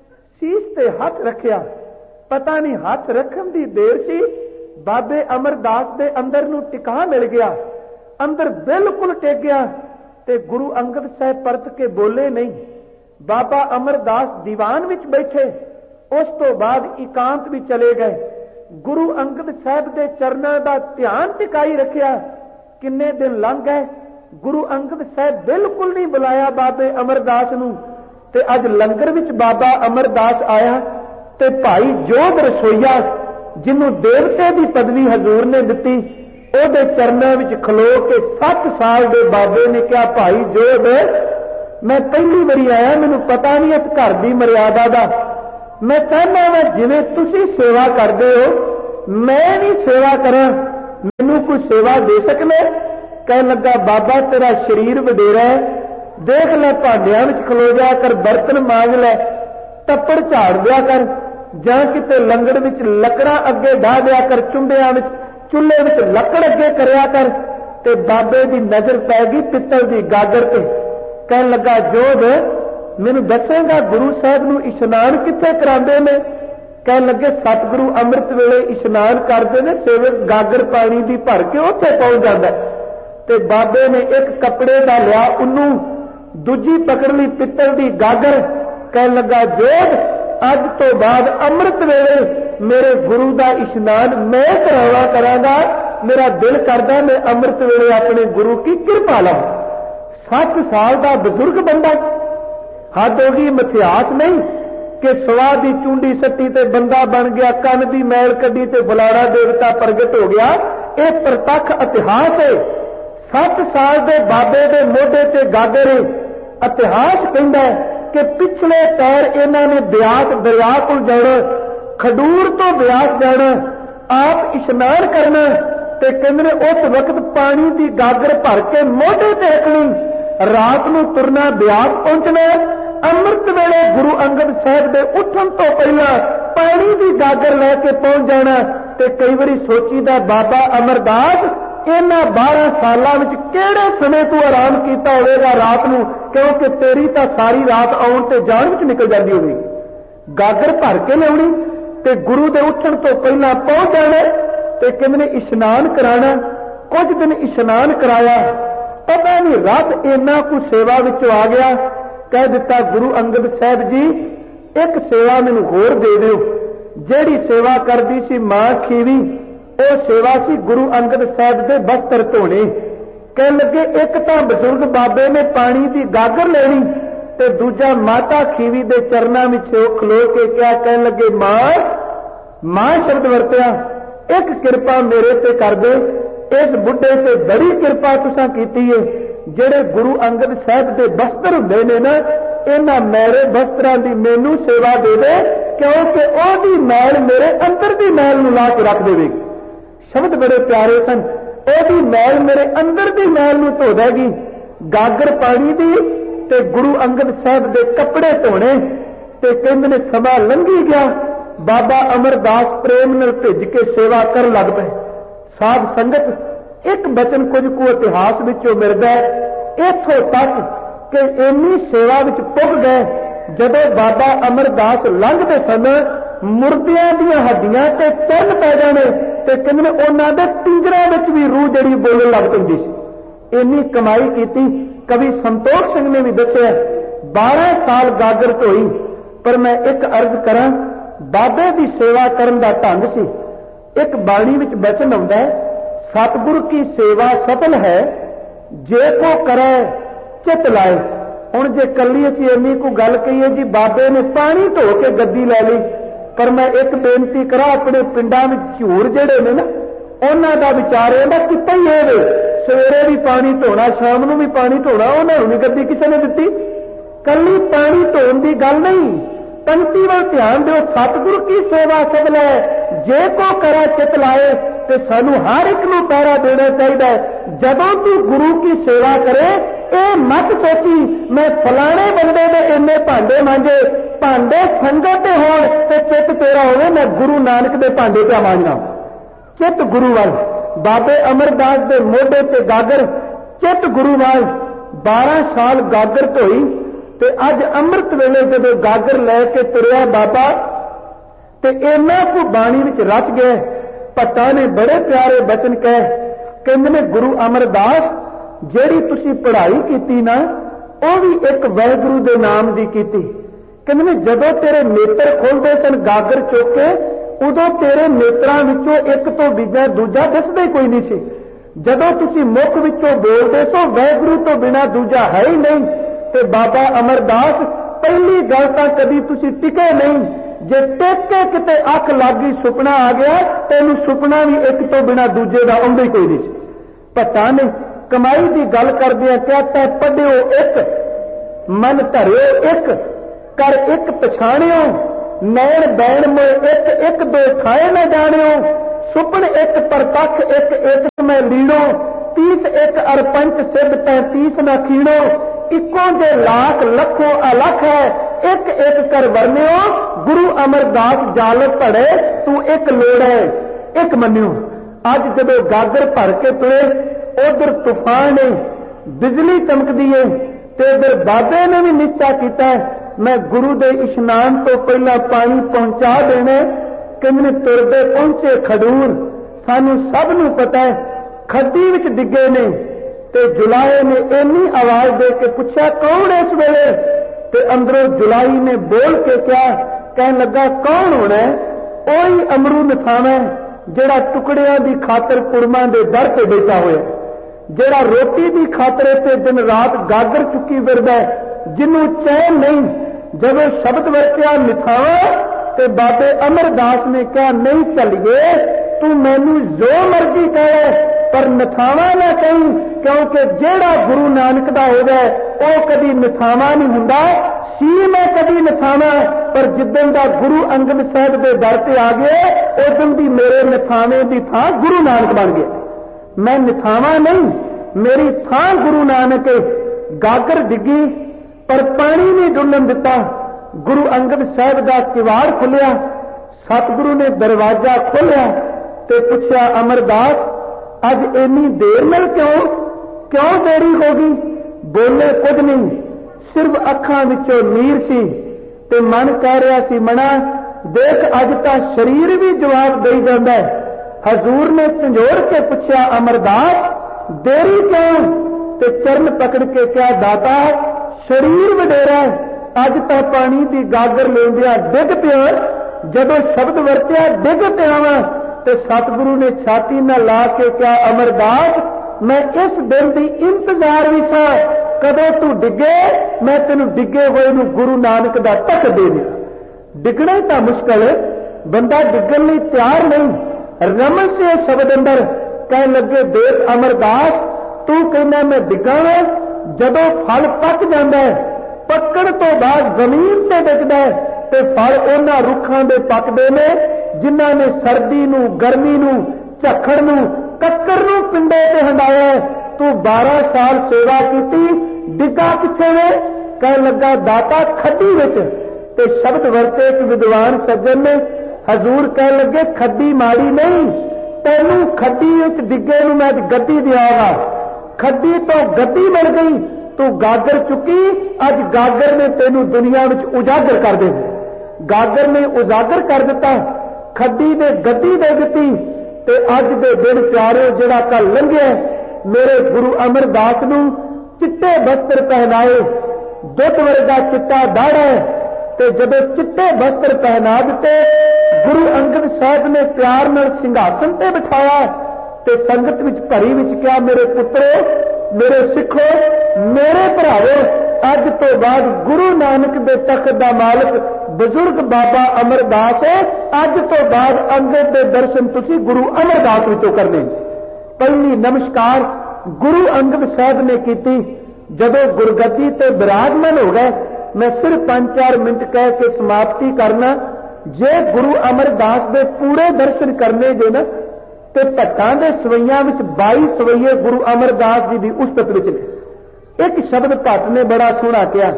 सीस ते हथ रखिया, पता नहीं हथ रखन दी देर सी बाबे अमरदास दे अंदर नूं टिका मिल गया, अंदर बिल्कुल टिक गया ते गुरु अंगद साहब परत के बोले नहीं। बाबा अमरदास दीवान विच बैठे, उस तो बाद एकांत भी चले गए। गुरु अंगद साहब दे चरनां दा ध्यान टिकाई रखिया। किन्ने दिन लंघ गए, गुरु अंगद साहब बिल्कुल नहीं बुलाया बाबे अमरदास नूं। ते अज लंगर विच बाबा अमरदास आया ते भाई जोध रसोईया जिन्हों देवते की पदवी हजूर ने दिती, ओदे चरनां विच खलो के 7 साल दे बाबे ने कहा भाई जोध मैं पहली बारी आया, मैनूं पता नहीं इस घर की मर्यादा दा, मैं चाहना वा जिवें तुसीं सेवा करदे हो मैं भी सेवा करां, मैनूं कोई सेवा दे सकने? कहन लगा बाबा तेरा शरीर वडेरा है, देख लै भांडियां विच खलो जा कर, बर्तन मांज लै, टप्पड़ झाड़ दिया कर, जां किते लंगड़ विच लकड़ां अगे ढा दिया कर, चुंबियां विच चुल्हे विच लकड़ अगे करया कर। ते बाबे दी नजर पै गई पित्तल दी गागर ते। कहन लगा जोध मैनूं दसेगा गुरु साहब नूं इशनान कित्थे करांदे ने? ਕਹਿਣ ਲੱਗੇ ਸਤਿਗੁਰੂ ਅੰਮ੍ਰਿਤ ਵੇਲੇ ਇਸ਼ਨਾਨ ਕਰਦੇ ਨੇ, ਸੇਵਕ ਗਾਗਰ ਪਾਣੀ ਦੀ ਭਰ ਕੇ ਉੱਥੇ ਪਹੁੰਚ ਜਾਂਦਾ ਤੇ ਬਾਬੇ ਨੇ ਇੱਕ ਕੱਪੜੇ ਦਾ ਲਿਆ ਉਹਨੂੰ, ਦੂਜੀ ਪਕੜ ਲਈ ਪਿੱਤਲ ਦੀ ਗਾਗਰ। ਕਹਿਣ ਲੱਗਾ ਜੋਧ ਅੱਜ ਤੋਂ ਬਾਅਦ ਅੰਮ੍ਰਿਤ ਵੇਲੇ ਮੇਰੇ ਗੁਰੂ ਦਾ ਇਸ਼ਨਾਨ ਮੈਂ ਕਰਾਂਗਾ। ਮੇਰਾ ਦਿਲ ਕਰਦਾ ਮੈਂ ਅੰਮ੍ਰਿਤ ਵੇਲੇ ਆਪਣੇ ਗੁਰੂ ਕੀ ਕਿਰਪਾ ਲਵਾਂ। 7 ਸਾਲ ਦਾ ਬਜ਼ੁਰਗ ਬੰਦਾ, ਹੱਦ ਹੋ ਗਈ, ਮਿਥਿਆਸ ਨਹੀਂ ਕਿ ਸਵਾ ਦੀ ਚੁੰਡੀ ਸੱਟੀ ਤੇ ਬੰਦਾ ਬਣ ਗਿਆ, ਕੰਨ ਦੀ ਮੈਲ ਕੱਢੀ ਤੇ ਫਲਾਣਾ ਦੇਵਤਾ ਪ੍ਰਗਟ ਹੋ ਗਿਆ। ਇਹ ਪ੍ਰਤੱਖ ਇਤਿਹਾਸ ਹੈ। 7 ਸਾਲ ਦੇ ਬਾਬੇ ਦੇ ਮੋਢੇ ਤੇ ਗਾਗਰ। ਇਤਿਹਾਸ ਕਹਿੰਦਾ ਕਿ ਪਿਛਲੇ ਪੈਰ ਇਹਨਾਂ ਨੇ ਬਿਆਸ ਦਰਿਆ ਕੋਲ ਜਾਣਾ, ਖਡੂਰ ਤੋਂ ਬਿਆਸ ਜਾਣਾ, ਆਪ ਇਸ਼ਨਾਨ ਕਰਨਾ ਤੇ ਕਹਿੰਦੇ ਨੇ ਉਸ ਵਕਤ ਪਾਣੀ ਦੀ ਗਾਗਰ ਭਰ ਕੇ ਮੋਢੇ ਤੇ ਰੱਖਣੀ। ਰਾਤ ਨੂੰ ਤੁਰਨਾ, ਬਿਆਸ ਪਹੁੰਚਣਾ। ਅੰਮ੍ਰਿਤ ਵੇਲੇ ਗੁਰੂ ਅੰਗਦ ਸਾਹਿਬ ਦੇ ਉੱਠਣ ਤੋਂ ਪਹਿਲਾਂ ਪਾਣੀ ਦੀ ਗਾਗਰ ਲੈ ਕੇ ਪਹੁੰਚ ਜਾਣਾ। ਤੇ ਕਈ ਵਾਰੀ ਸੋਚੀਦਾ ਬਾਬਾ ਅਮਰਦਾਸ ਇਹਨਾਂ 12 ਸਾਲਾਂ ਵਿੱਚ ਕਿਹੜੇ ਸਮੇਂ ਤੂੰ ਆਰਾਮ ਕੀਤਾ ਹੋਵੇਗਾ ਰਾਤ ਨੂੰ, ਕਿਉਂਕਿ ਤੇਰੀ ਤਾਂ ਸਾਰੀ ਰਾਤ ਆਉਣ ਤੇ ਜਾਣ ਵਿੱਚ ਨਿਕਲ ਜਾਂਦੀ ਹੋਵੇਗੀ। ਗਾਗਰ ਭਰ ਕੇ ਲਿਆਉਣੀ ਤੇ ਗੁਰੂ ਦੇ ਉੱਠਣ ਤੋਂ ਪਹਿਲਾਂ ਪਹੁੰਚ ਜਾਣਾ ਤੇ ਕਹਿੰਦੇ ਨੇ ਇਸ਼ਨਾਨ ਕਰਾਣਾ। ਕੁਝ ਦਿਨ ਇਸ਼ਨਾਨ ਕਰਾਇਆ, ਪਤਾ ਨਹੀਂ ਰੱਬ ਇੰਨਾ ਕੁ ਸੇਵਾ ਵਿੱਚੋਂ ਆ ਗਿਆ, ਕਹਿ ਦਿੱਤਾ ਗੁਰੂ ਅੰਗਦ ਸਾਹਿਬ ਜੀ ਇੱਕ ਸੇਵਾ ਮੈਨੂੰ ਹੋਰ ਦੇ ਦਿਓ। ਜਿਹੜੀ ਸੇਵਾ ਕਰਦੀ ਸੀ ਮਾਂ ਖੀਵੀ, ਉਹ ਸੇਵਾ ਸੀ ਗੁਰੂ ਅੰਗਦ ਸਾਹਿਬ ਦੇ ਬਸਤਰ ਧੋਣੇ। ਕਹਿਣ ਲੱਗੇ ਇੱਕ ਤਾਂ ਬਜ਼ੁਰਗ ਬਾਬੇ ਨੇ ਪਾਣੀ ਦੀ ਗਾਗਰ ਲੈਣੀ ਤੇ ਦੂਜਾ ਮਾਤਾ ਖੀਵੀ ਦੇ ਚਰਨਾਂ ਵਿੱਚ ਉਹ ਖਲੋ ਕੇ ਕਿਹਾ, ਕਹਿਣ ਲੱਗੇ ਮਾਂ ਸ਼ਬਦ ਵਰਤਿਆ, ਇੱਕ ਕਿਰਪਾ ਮੇਰੇ ਤੇ ਕਰ ਦੇ। ਇਸ ਬੁੱਢੇ ਤੇ ਬੜੀ ਕਿਰਪਾ ਤੁਸੀਂ ਕੀਤੀ ਏ। ਜਿਹੜੇ ਗੁਰੂ ਅੰਗਦ ਸਾਹਿਬ ਦੇ ਬਸਤਰ ਹੁੰਦੇ ਨੇ ਨਾ, ਇਹਨਾਂ ਮੇਰੇ ਬਸਤਰਾਂ ਦੀ ਮੈਨੂੰ ਸੇਵਾ ਦੇ ਦੇ, ਕਿਉਂਕਿ ਉਹਦੀ ਮੈਲ ਮੇਰੇ ਅੰਦਰ ਦੀ ਮੈਲ ਨੂੰ ਲਾ ਕੇ ਰੱਖ ਦੇਵੇਗੀ। ਸ਼ਬਦ ਬੜੇ ਪਿਆਰੇ ਸਨ। ਉਹਦੀ ਮੈਲ ਮੇਰੇ ਅੰਦਰ ਦੀ ਮੈਲ ਨੂੰ ਧੋ ਦੇਗੀ। ਗਾਗਰ ਪਾਣੀ ਦੀ ਤੇ ਗੁਰੂ ਅੰਗਦ ਸਾਹਿਬ ਦੇ ਕੱਪੜੇ ਧੋਣੇ। ਤੇ ਕਹਿੰਦੇ ਨੇ ਸਮਾਂ ਲੰਘੀ ਗਿਆ, ਬਾਬਾ ਅਮਰਦਾਸ ਪ੍ਰੇਮ ਨਾਲ ਭਿੱਜ ਕੇ ਸੇਵਾ ਕਰਨ ਲੱਗ ਪਏ। ਸਾਧ ਸੰਗਤ ਇੱਕ ਬਚਨ ਕੁਝ ਕੁ ਇਤਿਹਾਸ ਵਿੱਚੋਂ ਮਿਲਦਾ ਇੱਥੋਂ ਤੱਕ ਕਿ ਇੰਨੀ ਸੇਵਾ ਵਿੱਚ ਪੁੱਗ ਗਏ, ਜਦੋਂ ਬਾਬਾ ਅਮਰਦਾਸ ਲੰਘਦੇ ਸਨ ਮੁਰਦਿਆਂ ਦੀਆਂ ਹੱਡੀਆਂ ਤੇ ਚੰਨ ਪੈ ਜਾਣੇ ਤੇ ਕਹਿੰਦੇ ਨੇ ਉਹਨਾਂ ਦੇ ਪਿੰਜਰਿਆਂ ਵਿੱਚ ਵੀ ਰੂਹ ਜਿਹੜੀ ਬੋਲਣ ਲੱਗ ਪੈਂਦੀ ਸੀ। ਇੰਨੀ ਕਮਾਈ ਕੀਤੀ। ਕਵੀ ਸੰਤੋਖ ਸਿੰਘ ਨੇ ਵੀ ਦੱਸਿਆ 12 ਸਾਲ ਗਾਗਰ ਧੋਈ। ਪਰ ਮੈਂ ਇੱਕ ਅਰਜ਼ ਕਰਾਂ, ਬਾਬੇ ਦੀ ਸੇਵਾ ਕਰਨ ਦਾ ਢੰਗ ਸੀ। ਇੱਕ ਬਾਣੀ ਵਿੱਚ ਬਚਨ ਆਉਂਦਾ ਹੈ, ਸਤਿਗੁਰ ਕੀ ਸੇਵਾ ਸਫਲ ਹੈ ਜੇ ਕੋ ਕਰੇ ਚਿਤ ਲਾਏ। ਹੁਣ ਜੇ ਕੱਲੀ ਅਸੀਂ ਇੰਨੀ ਕੋ ਗੱਲ ਕਹੀਏ ਜੀ ਬਾਬੇ ਨੇ ਪਾਣੀ ਧੋ ਕੇ ਗੱਦੀ ਲੈ ਲਈ, ਪਰ ਮੈਂ ਇੱਕ ਬੇਨਤੀ ਕਰਾਂ, ਆਪਣੇ ਪਿੰਡਾਂ ਵਿੱਚ ਝੂਰ ਜਿਹੜੇ ਨੇ ਨਾ, ਉਹਨਾਂ ਦਾ ਵਿਚਾਰੇ ਦਾ ਕੀਤਾ ਹੀ ਇਹ ਵੇ, ਸਵੇਰੇ ਵੀ ਪਾਣੀ ਧੋਣਾ, ਸ਼ਾਮ ਨੂੰ ਵੀ ਪਾਣੀ ਧੋਣਾ, ਉਹਨਾਂ ਨੂੰ ਨਹੀਂ ਗੱਦੀ ਕਿਸੇ ਨੇ ਦਿੱਤੀ। ਕੱਲੀ ਪਾਣੀ ਧੋਣ ਦੀ ਗੱਲ ਨਹੀਂ, ਪੰਕਤੀ ਵੱਲ ਧਿਆਨ ਦਿਓ। ਸਤਿਗੁਰੂ ਕੀ ਸੇਵਾ ਸਫਲ ਹੈ ਜੇ ਕੋ ਕਰੇ ਚਿਤ ਲਾਏ। ਤੇ ਸਾਨੂੰ ਹਰ ਇੱਕ ਨੂੰ ਪਹਿਰਾ ਦੇਣਾ ਚਾਹੀਦਾ ਹੈ। ਜਦੋਂ ਤੂੰ ਗੁਰੂ ਕੀ ਸੇਵਾ ਕਰੇ, ਇਹ ਮਤ ਸੋਚੀ ਮੈਂ ਫਲਾਣੇ ਬੰਦੇ ਦੇ ਇੰਨੇ ਭਾਂਡੇ ਮਾਂਜੇ, ਭਾਂਡੇ ਸੰਗਤ ਦੇ ਹੋਣ ਤੇ ਚਿੱਤ ਤੇਰਾ ਹੋਵੇ ਮੈਂ ਗੁਰੂ ਨਾਨਕ ਦੇ ਭਾਂਡੇ ਤੇ ਮਾਂਜਣਾ। ਚਿੱਤ ਗੁਰੂ ਵੱਲ। ਬਾਬੇ ਅਮਰਦਾਸ ਦੇ ਮੋਢੇ ਤੇ ਗਾਗਰ, ਚਿੱਤ ਗੁਰੂ ਵੱਲ। 12 ਸਾਲ ਗਾਗਰ ਧੋਈ ਤੇ ਅੱਜ ਅੰਮ੍ਰਿਤ ਵੇਲੇ ਜਦੋਂ ਗਾਗਰ ਲੈ ਕੇ ਤੁਰਿਆ ਬਾਬਾ, ਤੇ ਇਹਨਾਂ ਕੋ ਬਾਣੀ ਵਿੱਚ ਰਚ ਗਏ। ਭੱਟਾਂ ਨੇ ਬੜੇ ਪਿਆਰੇ ਬਚਨ ਕਹੇ, ਕਹਿੰਦੇ ਨੇ ਗੁਰੂ ਅਮਰਦਾਸ ਜਿਹੜੀ ਤੁਸੀਂ ਪੜ੍ਹਾਈ ਕੀਤੀ ਨਾ, ਉਹ ਵੀ ਇੱਕ ਵਾਹਿਗੁਰੂ ਦੇ ਨਾਮ ਦੀ ਕੀਤੀ। ਕਹਿੰਦੇ ਨੇ ਜਦੋਂ ਤੇਰੇ ਨੇਤਰ ਖੁੱਲਦੇ ਸਨ ਗਾਗਰ ਚੁੱਕ ਕੇ, ਉਦੋਂ ਤੇਰੇ ਨੇਤਰਾਂ ਵਿੱਚੋਂ ਇੱਕ ਤੋਂ ਬਿਨਾਂ ਦੂਜਾ ਦਿਸਦਾ ਹੀ ਕੋਈ ਨਹੀਂ ਸੀ। ਜਦੋਂ ਤੁਸੀਂ ਮੁਖ ਵਿੱਚੋਂ ਬੋਲਦੇ ਸੋ ਵਾਹਿਗੁਰੂ ਤੋਂ ਬਿਨਾਂ ਦੂਜਾ ਹੈ ਹੀ ਨਹੀਂ। ਤੇ ਬਾਬਾ ਅਮਰਦਾਸ ਪਹਿਲੀ ਗੱਲ ਤਾਂ ਕਦੀ ਤੁਸੀਂ ਟਿਕੇ ਨਹੀਂ। ਜੇ ਟਿਕ ਕੇ ਕਿਤੇ ਅੱਖ ਲੱਗ ਗਈ, ਸੁਪਨਾ ਆ ਗਿਆ, ਤੈਨੂੰ ਸੁਪਨਾ ਵੀ ਇੱਕ ਤੋਂ ਬਿਨਾਂ ਦੂਜੇ ਦਾ ਆਉਂਦਾ ਹੀ ਕੋਈ ਨਹੀਂ ਸੀ। ਭੱਟਾਂ ਨੇ ਕਮਾਈ ਦੀ ਗੱਲ ਕਰਦਿਆਂ ਕਹਿਤਾ, ਪੜਿਓ ਇੱਕ ਮਨ ਧਰਿਓ ਇੱਕ, ਕਰ ਇੱਕ ਪਛਾਣਿਓ, ਨੈਣ ਬੈਣ ਮੋਏ ਇੱਕ, ਇੱਕ ਦੋ ਖਾਏ ਨਾ ਜਾਣਿਓ, ਸੁਪਨ ਇੱਕ ਪ੍ਰਤੱਖ ਇੱਕ, ਇੱਕ ਮੈਂ ਲੀਣੋ, 30 ਇੱਕ ਅਰ ਪੰਚ ਸਿੱਧ 33 ਨਾ ਖੀਣੋ, ਇੱਕੋ ਜੇ ਲੱਖ ਲੱਖੋਂ ਅਲੱਖ ਹੈ, ਇੱਕ ਇੱਕ ਕਰ ਵਰਨਿਓ, ਗੁਰੂ ਅਮਰਦਾਸ ਜਾਲ ਭੜੇ ਤੂੰ ਇੱਕ ਲੋੜ ਹੈ, ਇੱਕ ਮੰਨਿਓ। ਅੱਜ ਜਦੋਂ ਗਾਗਰ ਭਰ ਕੇ ਤੁਰੇ, ਉਧਰ ਤੂਫਾਨ ਹੈ, ਬਿਜਲੀ ਚਮਕਦੀ ਹੈ, ਤੇ ਉਧਰ ਬਾਬੇ ਨੇ ਵੀ ਨਿਸ਼ਚਾ ਕੀਤਾ मैं गुरु दे इशनान तो पहला पानी पहुंचा देने। किन्ने तुरदे पहुंचे खडूर, सानू सब नू पता है खड्डी विच डिगे ने। ते जुलाए ने इन्नी आवाज दे के पूछा कौन इस वेले? ते अंदरों जुलाई ने बोल के क्या कहन लगा कौन होना है? ओही अमरू नथावा जेड़ा टुकड़ियां दी खातर कुड़मा दे दर ते बैठा होया, जेड़ा रोटी दी खातर ते दिन रात गागर चुकी फिरदा है, जिन्नू चैन नहीं। जब शब्द वरत्या निथावा ते बाबे अमरदास ने कहा नहीं चलिए, तू मैनू जो मर्जी कहे पर नथावा ना कहीं, क्योंकि जेड़ा गुरु नानक दा हो जाए वह कभी नथावा नहीं हुंदा। सी मैं कभी नथावा, पर जिदन दा गुरु अंगद साहब दे दर ते आ गए उदन दी मेरे नथावे दी थां गुरु नानक बन गए। मैं नथावा नहीं, मेरी थां गुरु नानक है। गागर डिगी पर पानी नहीं डुलन दिता। गुरु अंगद साहब दा किवाड़ खुलिया, सतगुरु ने दरवाजा खोलिया ते पूछा अमरदास अज इन्नी देर में क्यों देरी हो गई? बोले कुछ नहीं, सिर्फ अखां विचों नीर सी ते मन कह रहा सी मना देख अज तां शरीर भी जवाब दई जांदा है। हजूर ने झंझोड़ के पूछा अमरदास देरी क्यों? ते चरण पकड़ के क्या दाता शरीर वडेरा अज तां पानी की गागर लेंदिया डिग पिया। जदों शब्द वरत्या डिग पिया वा ते सतगुरु ने छाती न ला के क्या अमरदास मैं इस दिन की इंतजार भी सा, कदों तू डिगे मैं तेन डिगे हुए नू गुरु नानक दा तक दे दिया। डिगना ही तो मुश्किल है, बंदा डिगन लई तैयार नहीं। रमन से शब्द अंदर कह लगे देख अमरदास तू कहना मैं डिगा वा, जदों फल पक जाता है पकड़ तो बाद जमीन ते डिगदा है ते फल उन्हां रुखां दे पकदे ने जिन्हां ने सर्दी नू गर्मी नू झक्खड़ नू कक्कर नू पिंडे ते हंडाया। तू 12 साल सेवा की डिगा किथे वे? कह लगा दाता खड्डी विच। ते शब्द वरते एक विद्वान सज्जन ने हजूर कह लगे खड्डी माड़ी नहीं, तैनू खड्डी विच डिगे नू मैं गद्दी दियागा। खड्डी तो गद्दी मिल गई, तू गागर चुकी, अज गागर ने तेनू दुनिया विच उजागर कर दे। गागर ने उजागर कर दिता, खड्डी ने गद्दी दे दी। ते अज दे दिन प्यारे जिहड़ा कल लंघिया मेरे गुरु अमरदास नू चिट्टे वस्त्र पहनाए, दुध वर्गा चिट्टा दाड़ा है। ते जदों चिट्टे वस्त्र पहना दिते गुरु अंगद साहब ने प्यार नाल सिंघासन ते बिठाया ते संगत विच भरी विच क्या मेरे पुत्रो मेरे सिखो मेरे भरावो अज तो बाद गुरु नानक दे तख्त दा मालिक बुजुर्ग बाबा अमरदास है। अज तो बाद अंगद दे दर्शन तुसी गुरु अमरदास विचों करने। पहली नमस्कार गुरु अंगद साहब ने की। जदों गुरगद्दी ते विराजमान हो गए मैं सिर्फ 5-4 मिनट कह के समाप्ति करना। जे गुरु अमरदास दे पूरे दर्शन करने जे ना ते भट्टां दे सवैयां विच 22 सवैये गुरु अमरदास जी की उस्तत विच ने। एक शब्द भट्ट ने बड़ा सोहना कहा,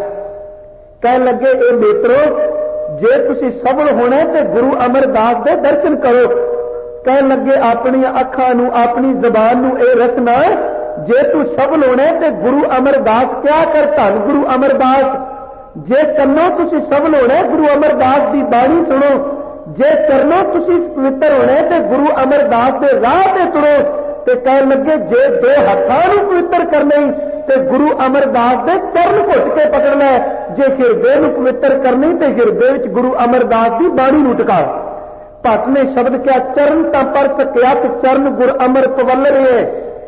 कह लगे ए मित्रो जे तुसी सफल होना ते गुरु अमरदास दे दर्शन करो। कह लगे अपनी अखां नू अपनी जबान नू ए रसना जे तू सफल होना ते गुरु अमरदास क्या कर धन गुरु अमरदास। जे कन्नों तुसी सफल होना गुरु अमरदास की बाणी सुनो, जे चरणों तुसी पवित्र होना ते गुरु अमरदास के राह ते तुरो। ते कह लगे जे दो हत्थां नू पवित्र करने ते गुरु अमरदास के चरण घुट के पकड़ना है। जे हिरदे नू पवित्र करनी ते हिरदे विच गुरु अमरदास की बाणी नू टिका। भट्ट ने शब्द क्या चरण तां पर सकियात चरण गुर अमर पवल रहे,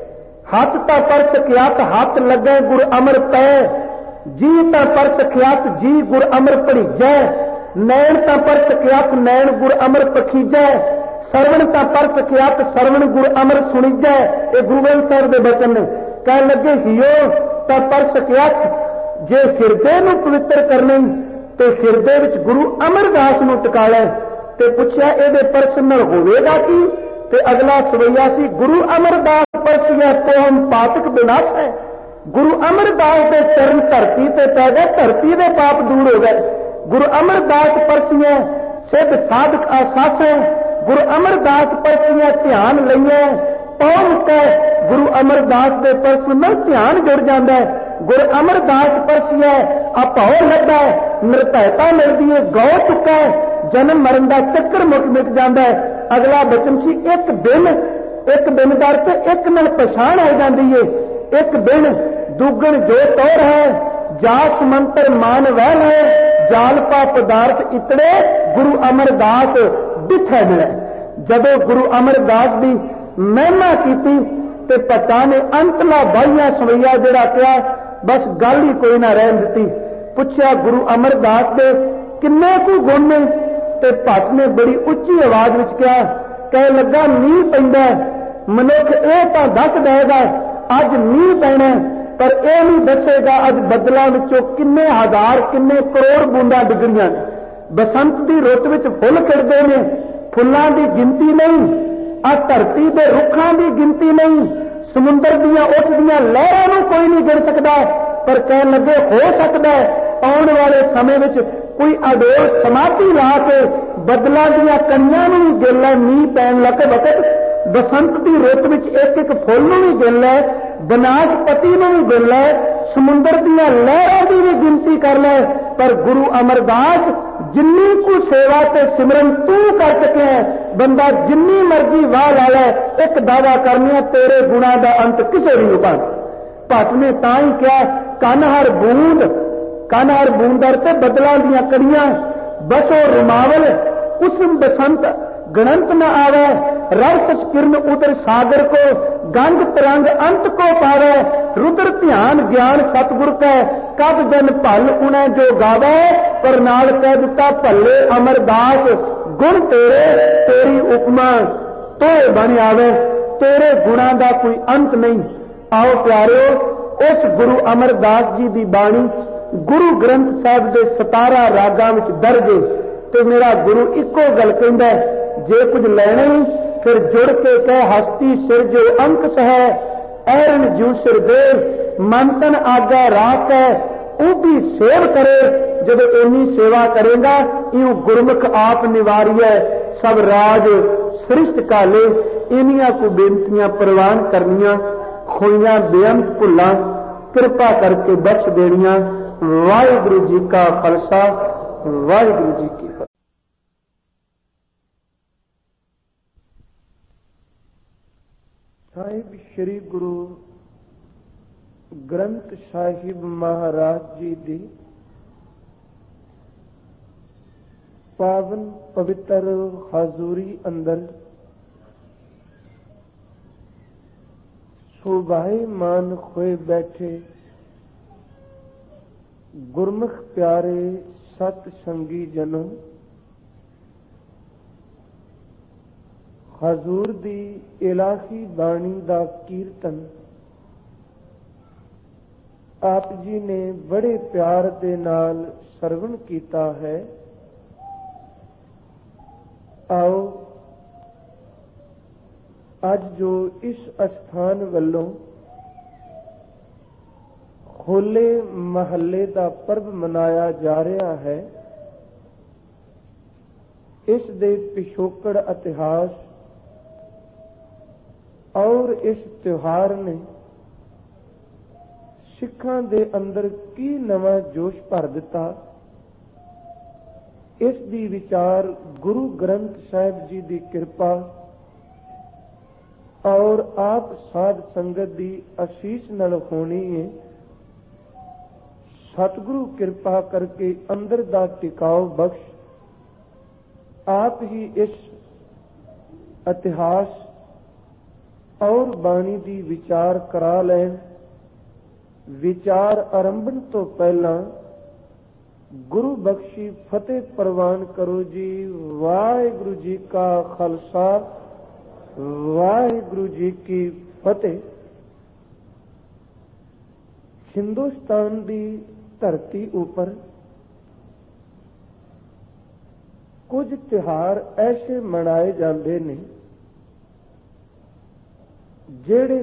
हथ तां पर सकियात हथ लगे गुर अमर पै, जी तां पर सकियात जी गुर अमर पड़ीजै, नैन तां पर सकियात नैन गुर अमर पखीजै, सरवण तां पर सकियात सरवण गुर अमर सुणीजै। ये गुरु ग्रंथ साहिब दे वचन ने। कह लगे हियो तां पर सकियात जे हिरदे नू पवित्र करनी ते हिरदे विच गुरु अमरदास नू टिकाया। ते पुछया इहदे परस नाल होवेगा की? ते अगला सवैया सी गुरु अमरदास परसिया तो हम पातक विनाश है। गुरु अमरदास के चरण धरती ते पै गए, धरती के पाप दूर हो गए। गुरु अमरदास परसिया सिद्ध साधक आसास है। गुरु अमरदास परसिया ध्यान लईए पौन के गुरु अमरदास के परस में ध्यान जुड़ जाता है। गुरु अमरदास परसिया अभाव लगा है ਨਿਰਭੈਤਾ ਮਿਲਦੀ ਹੈ, ਗौ ਚੁੱਕਾ ਹੈ, ਜਨਮ ਮਰਨ ਦਾ ਚੱਕਰ ਮਿਟ ਜਾਂਦਾ ਹੈ। ਅਗਲਾ ਬਚਨ ਸੀ ਇੱਕ ਬਿਨ ਦਰ ਤੇ ਇੱਕ ਨਾਲ ਪਛਾਣ ਹੋ ਜਾਂਦੀ ਹੈ। ਇੱਕ ਬਿਨ ਦੁੱਗਣ ਜੋ ਤੋਰ ਹੈ, ਜਾਸ ਮੰਤਰ ਮਾਨ ਵਹਿ ਹੈ, ਜਾਲਪਾ ਪਦਾਰਥ ਇਤੜੇ ਗੁਰੂ ਅਮਰਦਾਸ ਬਿਠੈ ਮਿਲੇ। ਜਦੋਂ ਗੁਰੂ ਅਮਰਦਾਸ ਦੀ ਮਹਿਮਾ ਕੀਤੀ ਤੇ ਭੱਟਾਂ ਨੇ ਅੰਤਲਾ ਬਾਈਆਂ ਸਵਈਆ ਜਿਹੜਾ ਕਿਹਾ, ਬਸ ਗੱਲ ਹੀ ਕੋਈ ਨਾ ਰਹਿਣ ਦਿੱਤੀ। ਪੁੱਛਿਆ ਗੁਰੂ ਅਮਰਦਾਸ ਦੇ ਕਿੰਨੇ ਕੁ ਗੁਣ ਨੇ, ਤੇ ਭੱਟ ਨੇ ਬੜੀ ਉੱਚੀ ਆਵਾਜ਼ ਵਿੱਚ ਕਿਹਾ, ਕਹਿ ਲੱਗਾ ਮੀਂਹ ਪੈਂਦਾ, ਮਨੁੱਖ ਇਹ ਤਾਂ ਦੱਸ ਦੇਗਾ ਅੱਜ ਮੀਂਹ ਪੈਣਾ, ਪਰ ਇਹ ਨਹੀਂ ਦੱਸੇਗਾ ਅੱਜ ਬੱਦਲਾਂ ਵਿੱਚੋਂ ਕਿੰਨੇ ਹਜ਼ਾਰ ਕਿੰਨੇ ਕਰੋੜ ਬੂੰਦਾਂ ਡਿੱਗਣੀਆਂ ਨੇ। ਬਸੰਤ ਦੀ ਰੁੱਤ ਵਿੱਚ ਫੁੱਲ ਖਿੜਦੇ ਨੇ, ਫੁੱਲਾਂ ਦੀ ਗਿਣਤੀ ਨਹੀਂ, ਆ ਧਰਤੀ ਦੇ ਰੁੱਖਾਂ ਦੀ ਗਿਣਤੀ ਨਹੀਂ, ਸਮੁੰਦਰ ਦੀਆਂ ਉੱਠਦੀਆਂ ਲਹਿਰਾਂ ਨੂੰ ਕੋਈ ਨਹੀਂ ਗਿਣ ਸਕਦਾ। ਪਰ ਕਹਿਣ ਲੱਗੇ ਹੋ ਸਕਦਾ ਆਉਣ ਵਾਲੇ ਸਮੇਂ ਵਿੱਚ ਕੋਈ ਅਡੋਲ ਸਮਾਧੀ ਲਾ ਕੇ ਬੱਦਲਾਂ ਦੀਆਂ ਕਣੀਆਂ ਨੂੰ ਵੀ ਗਿਣ ਲੈ, ਮੀਂਹ ਪੈਣ ਲੱਗ ਵਕਤ ਬਸੰਤ ਦੀ ਰੁੱਤ ਵਿੱਚ ਇੱਕ ਇੱਕ ਫੁੱਲ ਨੂੰ ਵੀ ਗਿਣ ਲੈ, ਬਨਾਸਪਤੀ ਨੂੰ ਵੀ ਗਿਣ ਲੈ, ਸਮੁੰਦਰ ਦੀਆਂ ਲਹਿਰਾਂ ਦੀ ਵੀ ਗਿਣਤੀ ਕਰ ਲੈ। ਪਰ ਗੁਰੂ ਅਮਰਦਾਸ ਜਿੰਨੀ ਕੁ ਸੇਵਾ ਤੇ ਸਿਮਰਨ ਤੂੰ ਕਰ ਸਕਿਆ, ਬੰਦਾ ਜਿੰਨੀ ਮਰਜ਼ੀ ਵਾਹ ਲਾ ਲੈ, ਇੱਕ ਦਾਵਾ ਕਰਨੀਆਂ ਤੇਰੇ ਗੁਣਾਂ ਦਾ ਅੰਤ ਕਿਸੇ ਵੀ ਨੂੰ ਪਾਉਂਦਾ। ਭੱਟ ਨੇ ਤਾਂ ਹੀ ਕਿਹਾ ਕੰਨ ਹਰ ਬੂੰਦਰ ਤੇ ਬਦਲਾਂ ਦੀਆਂ ਕੜੀਆਂ, ਬਸੋ ਰੁਮਾਵਲ ਕੁਸਮ ਬਸੰਤ गणंत न आवे, रस किरण उतर सागर को, गंग तरंग अंत को पावे, रुद्र ध्यान ज्ञान सतगुर कै, कब जन भल उन्हें जो गावे, पर नाल कह दिता भले अमरदास, गुण तेरे तेरी उपमा तो बन आवे, तेरे गुणा का कोई अंत नहीं। आओ प्यारे, उस गुरु अमरदास जी की बाणी गुरु ग्रंथ साहब के 17 रागां विच दर्ज है। ते मेरा गुरु इको गल कहंदा है, जे कुछ लेना ही फिर जुड़ के कह हस्ती सिर जो अंक सह, ऐरन जू सिर दे मंतन आगा राख है, वो भी सेव करे। जब इन्नी सेवा करेगा यूं गुरमुख आप निवारिय, सब राज सृष्ट काले। इनिया को बेनतियां प्रवान करनिया, खोइयां बेअंत भुल्लां कृपा करके बख्श देनिया। वाहिगुरु जी का खालसा, वाहिगुरु जी की फतेह। ਸਾਹਿਬ ਸ੍ਰੀ ਗੁਰੂ ਗ੍ਰੰਥ ਸਾਹਿਬ ਮਹਾਰਾਜ ਜੀ ਦੀ ਪਾਵਨ ਪਵਿੱਤਰ ਹਾਜ਼ੂਰੀ ਅੰਦਰ ਸ਼ੋਭਾਇਮਾਨ ਹੋਏ ਬੈਠੇ ਗੁਰਮੁਖ ਪਿਆਰੇ ਸਤ ਸੰਗੀ ਜਨੋ, ਹਜ਼ੂਰ ਦੀ ਇਲਾਹੀ ਬਾਣੀ ਦਾ ਕੀਰਤਨ ਆਪ ਜੀ ਨੇ ਬੜੇ ਪਿਆਰ ਦੇ ਨਾਲ ਸਰਵਣ ਕੀਤਾ ਹੈ। ਆਓ ਅੱਜ ਜੋ ਇਸ ਅਸਥਾਨ ਵੱਲੋਂ ਹੋਲੇ ਮਹੱਲੇ ਦਾ ਪਰਬ ਮਨਾਇਆ ਜਾ ਰਿਹਾ ਹੈ, ਇਸ ਦੇ ਪਿਛੋਕੜ ਇਤਿਹਾਸ और इस त्योहार ने सिखां दे अंदर की नवा जोश भर दिता, इस दी विचार गुरु ग्रंथ साहिब जी दी कृपा और आप साध संगत दी आशीष नाल होनी है। सतगुरु कृपा करके अंदर दा टिकाव बख्श, आप ही इस इतिहास और बाणी दी विचार करा लैन। विचार आरंभन तो पहला गुरु बख्शी फतेह प्रवान करो जी। वाहिगुरु जी का खालसा, वाहिगुरु जी की फतेह। हिंदुस्तान दी धरती उपर कुछ त्योहार ऐसे मनाए जाते ने जेड़े